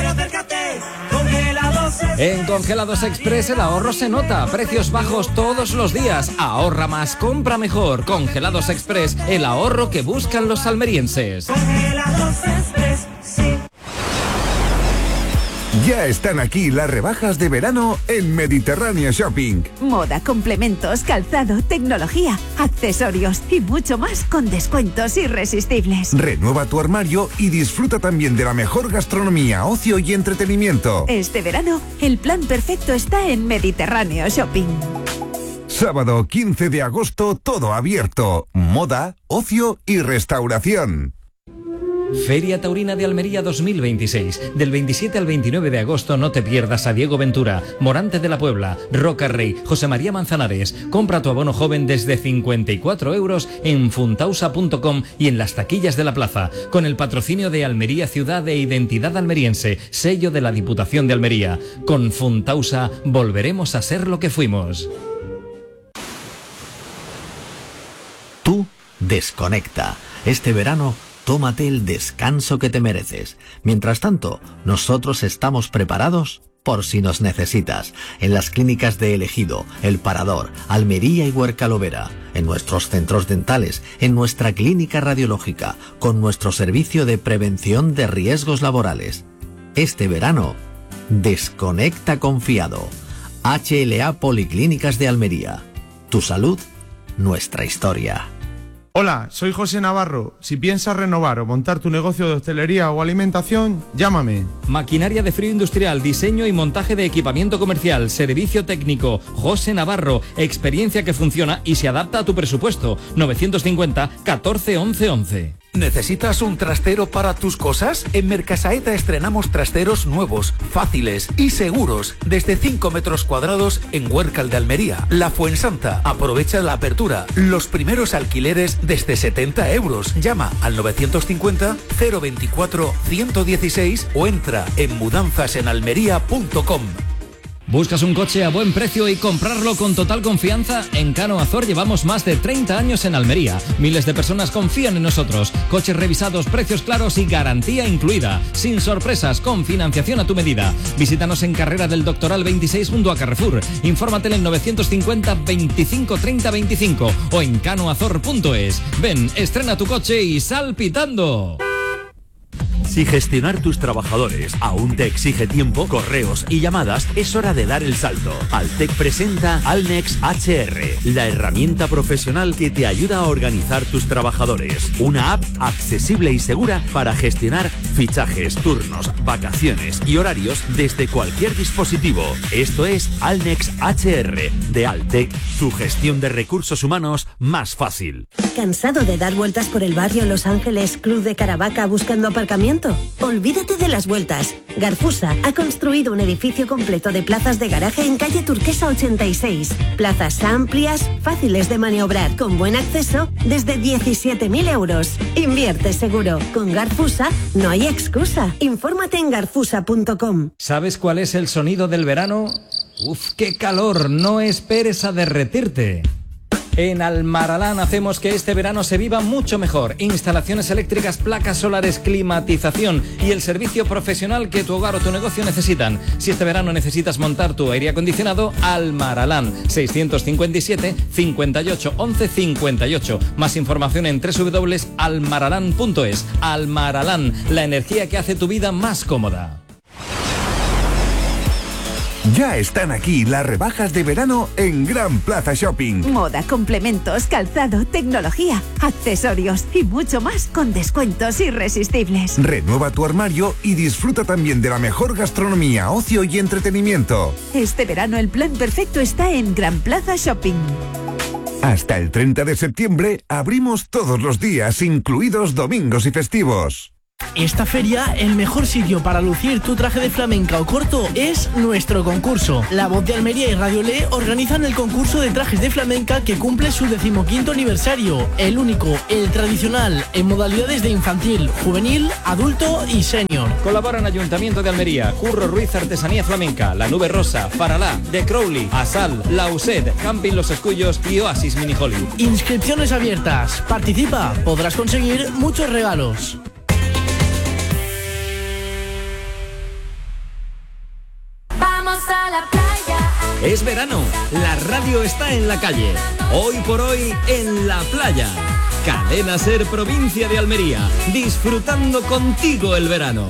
En Congelados Express el ahorro se nota. Precios bajos todos los días. Ahorra más, compra mejor. Congelados Express, el ahorro que buscan los almerienses. Congelados Express, sí. Ya están aquí las rebajas de verano en Mediterráneo Shopping. Moda, complementos, calzado, tecnología, accesorios y mucho más con descuentos irresistibles. Renueva tu armario y disfruta también de la mejor gastronomía, ocio y entretenimiento. Este verano, el plan perfecto está en Mediterráneo Shopping. Sábado quince de agosto, todo abierto. Moda, ocio y restauración. Feria Taurina de Almería dos mil veintiséis. Del veintisiete al veintinueve de agosto no te pierdas a Diego Ventura, Morante de la Puebla, Roca Rey, José María Manzanares. Compra tu abono joven desde cincuenta y cuatro euros en funtausa punto com y en las taquillas de la plaza. Con el patrocinio de Almería Ciudad e Identidad Almeriense, sello de la Diputación de Almería. Con Funtausa volveremos a ser lo que fuimos. Tú desconecta. Este verano tómate el descanso que te mereces. Mientras tanto, nosotros estamos preparados por si nos necesitas. En las clínicas de El Ejido, El Parador, Almería y Huerca-Lovera, en nuestros centros dentales, en nuestra clínica radiológica, con nuestro servicio de prevención de riesgos laborales. Este verano, desconecta confiado. H L A Policlínicas de Almería. Tu salud, nuestra historia. Hola, soy José Navarro. Si piensas renovar o montar tu negocio de hostelería o alimentación, llámame. Maquinaria de frío industrial, diseño y montaje de equipamiento comercial, servicio técnico. José Navarro, experiencia que funciona y se adapta a tu presupuesto. novecientos cincuenta, catorce, once, once. ¿Necesitas un trastero para tus cosas? En Mercasaeta estrenamos trasteros nuevos, fáciles y seguros, desde cinco metros cuadrados en Huércal de Almería. La Fuensanta. Aprovecha la apertura. Los primeros alquileres desde setenta euros. Llama al novecientos cincuenta, cero veinticuatro, ciento dieciséis o entra en mudanzas en almería punto com. ¿Buscas un coche a buen precio y comprarlo con total confianza? En Cano Azor llevamos más de treinta años en Almería. Miles de personas confían en nosotros. Coches revisados, precios claros y garantía incluida. Sin sorpresas, con financiación a tu medida. Visítanos en Carrera del Doctoral veintiséis junto a Carrefour. Infórmate en novecientos cincuenta, veinticinco, treinta, veinticinco o en canoazor punto es. Ven, estrena tu coche y sal pitando. Si gestionar tus trabajadores aún te exige tiempo, correos y llamadas, es hora de dar el salto. Altec presenta Alnex H R, la herramienta profesional que te ayuda a organizar tus trabajadores. Una app accesible y segura para gestionar fichajes, turnos, vacaciones y horarios desde cualquier dispositivo. Esto es Alnex H R de Altec, tu gestión de recursos humanos más fácil. ¿Cansado de dar vueltas por el barrio Los Ángeles, Club de Caravaca buscando aparcamiento? barato. Olvídate de las vueltas. Garfusa ha construido un edificio completo de plazas de garaje en calle Turquesa ochenta y seis. Plazas amplias, fáciles de maniobrar, con buen acceso, desde diecisiete mil euros. Invierte seguro. Con Garfusa no hay excusa. Infórmate en garfusa punto com. ¿Sabes cuál es el sonido del verano? ¡Uf, qué calor! No esperes a derretirte. En Almaralán hacemos que este verano se viva mucho mejor. Instalaciones eléctricas, placas solares, climatización y el servicio profesional que tu hogar o tu negocio necesitan. Si este verano necesitas montar tu aire acondicionado, Almaralán. seiscientos cincuenta y siete, cincuenta y ocho, once, cincuenta y ocho. Más información en doble u doble u doble u punto almaralán punto es. Almaralán, la energía que hace tu vida más cómoda. Ya están aquí las rebajas de verano en Gran Plaza Shopping. Moda, complementos, calzado, tecnología, accesorios y mucho más con descuentos irresistibles. Renueva tu armario y disfruta también de la mejor gastronomía, ocio y entretenimiento. Este verano el plan perfecto está en Gran Plaza Shopping. Hasta el treinta de septiembre abrimos todos los días, incluidos domingos y festivos. Esta feria, el mejor sitio para lucir tu traje de flamenca o corto es nuestro concurso. La Voz de Almería y Radio Le organizan el concurso de trajes de flamenca que cumple su decimoquinto aniversario. El único, el tradicional, en modalidades de infantil, juvenil, adulto y senior. Colaboran Ayuntamiento de Almería, Curro Ruiz Artesanía Flamenca, La Nube Rosa, Faralá, The Crowley, Asal, La U S E D, Camping Los Escullos y Oasis Mini Holly. Inscripciones abiertas. Participa, podrás conseguir muchos regalos. A la playa. Es verano, la radio está en la calle. Hoy por hoy en la playa. Cadena Ser Provincia de Almería, disfrutando contigo el verano.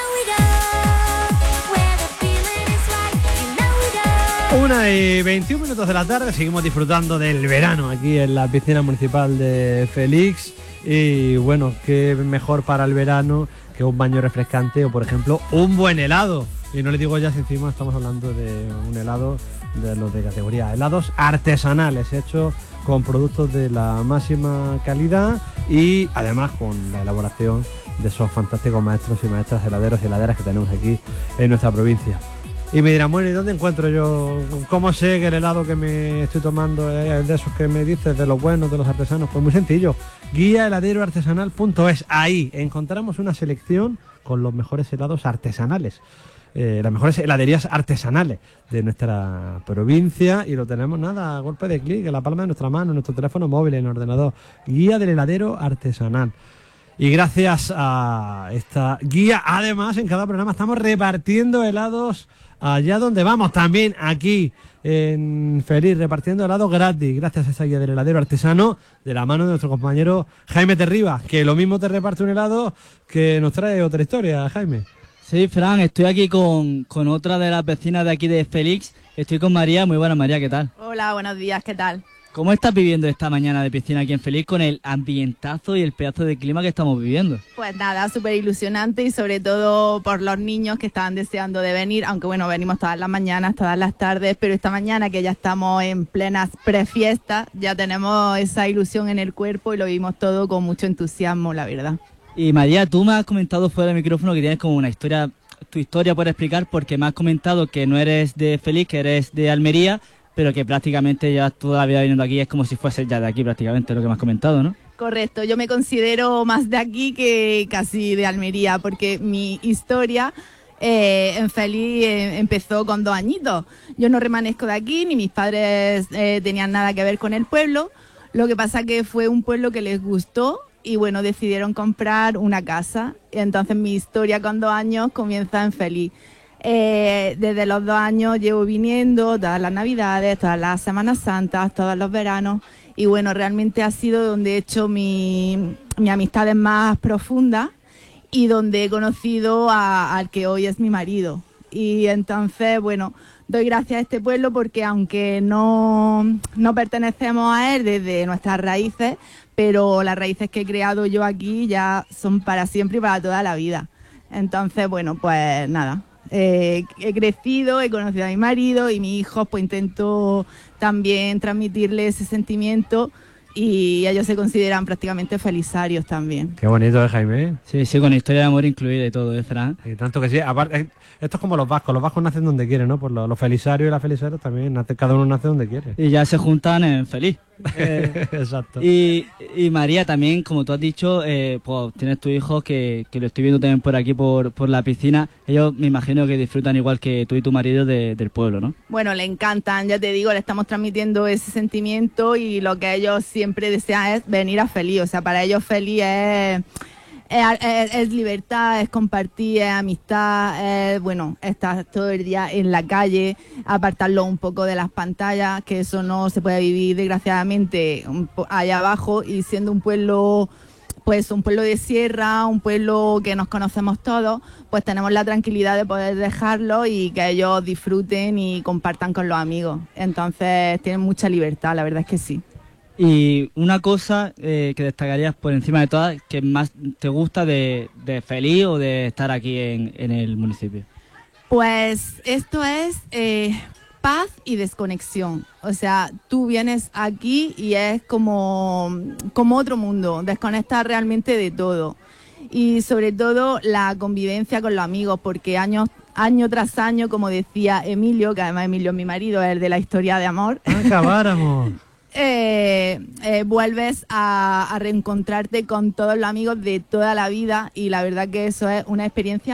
Una y veintiún minutos de la tarde, seguimos disfrutando del verano aquí en la piscina municipal de Félix. Y bueno, qué mejor para el verano que un baño refrescante o, por ejemplo, un buen helado. Y no le digo ya si encima estamos hablando de un helado de los de categoría. Helados artesanales, hechos con productos de la máxima calidad y además con la elaboración de esos fantásticos maestros y maestras heladeros y heladeras que tenemos aquí en nuestra provincia. Y me dirán, bueno, ¿y dónde encuentro yo? ¿Cómo sé que el helado que me estoy tomando es de esos que me dices, de los buenos, de los artesanos? Pues muy sencillo, guía heladero artesanal punto es. Ahí encontramos una selección con los mejores helados artesanales. Eh, las mejores heladerías artesanales de nuestra provincia y lo tenemos nada a golpe de clic en la palma de nuestra mano, en nuestro teléfono móvil, en el ordenador. Guía del heladero artesanal. Y gracias a esta guía, además, en cada programa estamos repartiendo helados allá donde vamos, también aquí en Feliz, repartiendo helados gratis, gracias a esa guía del heladero artesano, de la mano de nuestro compañero Jaime Terribas, que lo mismo te reparte un helado que nos trae otra historia, Jaime. Sí, Fran, estoy aquí con, con otra de las vecinas de aquí de Félix. Estoy con María. Muy buena, María, ¿qué tal? Hola, buenos días, ¿qué tal? ¿Cómo estás viviendo esta mañana de piscina aquí en Félix con el ambientazo y el pedazo de clima que estamos viviendo? Pues nada, súper ilusionante y sobre todo por los niños que estaban deseando de venir, aunque bueno, venimos todas las mañanas, todas las tardes, pero esta mañana que ya estamos en plenas prefiestas, ya tenemos esa ilusión en el cuerpo y lo vivimos todo con mucho entusiasmo, la verdad. Y María, tú me has comentado fuera del micrófono que tienes como una historia, tu historia por explicar, porque me has comentado que no eres de Félix, que eres de Almería, pero que prácticamente ya toda la vida viniendo aquí es como si fuese ya de aquí prácticamente, lo que me has comentado, ¿no? Correcto, yo me considero más de aquí que casi de Almería, porque mi historia eh, en Félix eh, empezó con dos añitos. Yo no remanezco de aquí, ni mis padres eh, tenían nada que ver con el pueblo, lo que pasa que fue un pueblo que les gustó y bueno, decidieron comprar una casa. Y entonces mi historia con dos años comienza en Félix. Eh, desde los dos años llevo viniendo todas las navidades, todas las Semanas Santas, todos los veranos. Y bueno, realmente ha sido donde he hecho mi, mi amistades más profundas y donde he conocido a, al que hoy es mi marido. Y entonces, bueno, doy gracias a este pueblo porque aunque no, no pertenecemos a él desde nuestras raíces, pero las raíces que he creado yo aquí ya son para siempre y para toda la vida. Entonces, bueno, pues nada, eh, he crecido, he conocido a mi marido y mis hijos, pues intento también transmitirle ese sentimiento y ellos se consideran prácticamente felisarios también. Qué bonito, ¿eh, Jaime? Sí, sí, con historia de amor incluida y todo, ¿eh, Fran? Y tanto que sí. Aparte, esto es como los vascos. Los vascos nacen donde quieren, ¿no? Por los, los felisarios y las felisarias también. Nace, cada uno nace donde quiere. Y ya se juntan en feliz. Eh, Exacto. Y, y María, también, como tú has dicho, eh, pues tienes tu hijo que, que lo estoy viendo también por aquí, por, por la piscina. Ellos me imagino que disfrutan igual que tú y tu marido de, del pueblo, ¿no? Bueno, le encantan, ya te digo, le estamos transmitiendo ese sentimiento y lo que ellos siempre desean es venir a Feliz. O sea, para ellos Feliz es, es, es, es libertad, es compartir, es amistad, es, bueno, estar todo el día en la calle, apartarlo un poco de las pantallas, que eso no se puede vivir desgraciadamente allá abajo, y siendo un pueblo... pues un pueblo de sierra, un pueblo que nos conocemos todos, pues tenemos la tranquilidad de poder dejarlo y que ellos disfruten y compartan con los amigos. Entonces tienen mucha libertad, la verdad es que sí. Y una cosa eh, que destacarías por encima de todas, que más te gusta de, de Feliz o de estar aquí en, en el municipio. Pues esto es... Eh, paz y desconexión. O sea, tú vienes aquí y es como, como otro mundo, desconectas realmente de todo. Y sobre todo la convivencia con los amigos, porque año, año tras año, como decía Emilio, que además Emilio es mi marido, es el de la historia de amor. Acabáramos. Eh, eh, vuelves a, a reencontrarte con todos los amigos de toda la vida, y la verdad que eso es una experiencia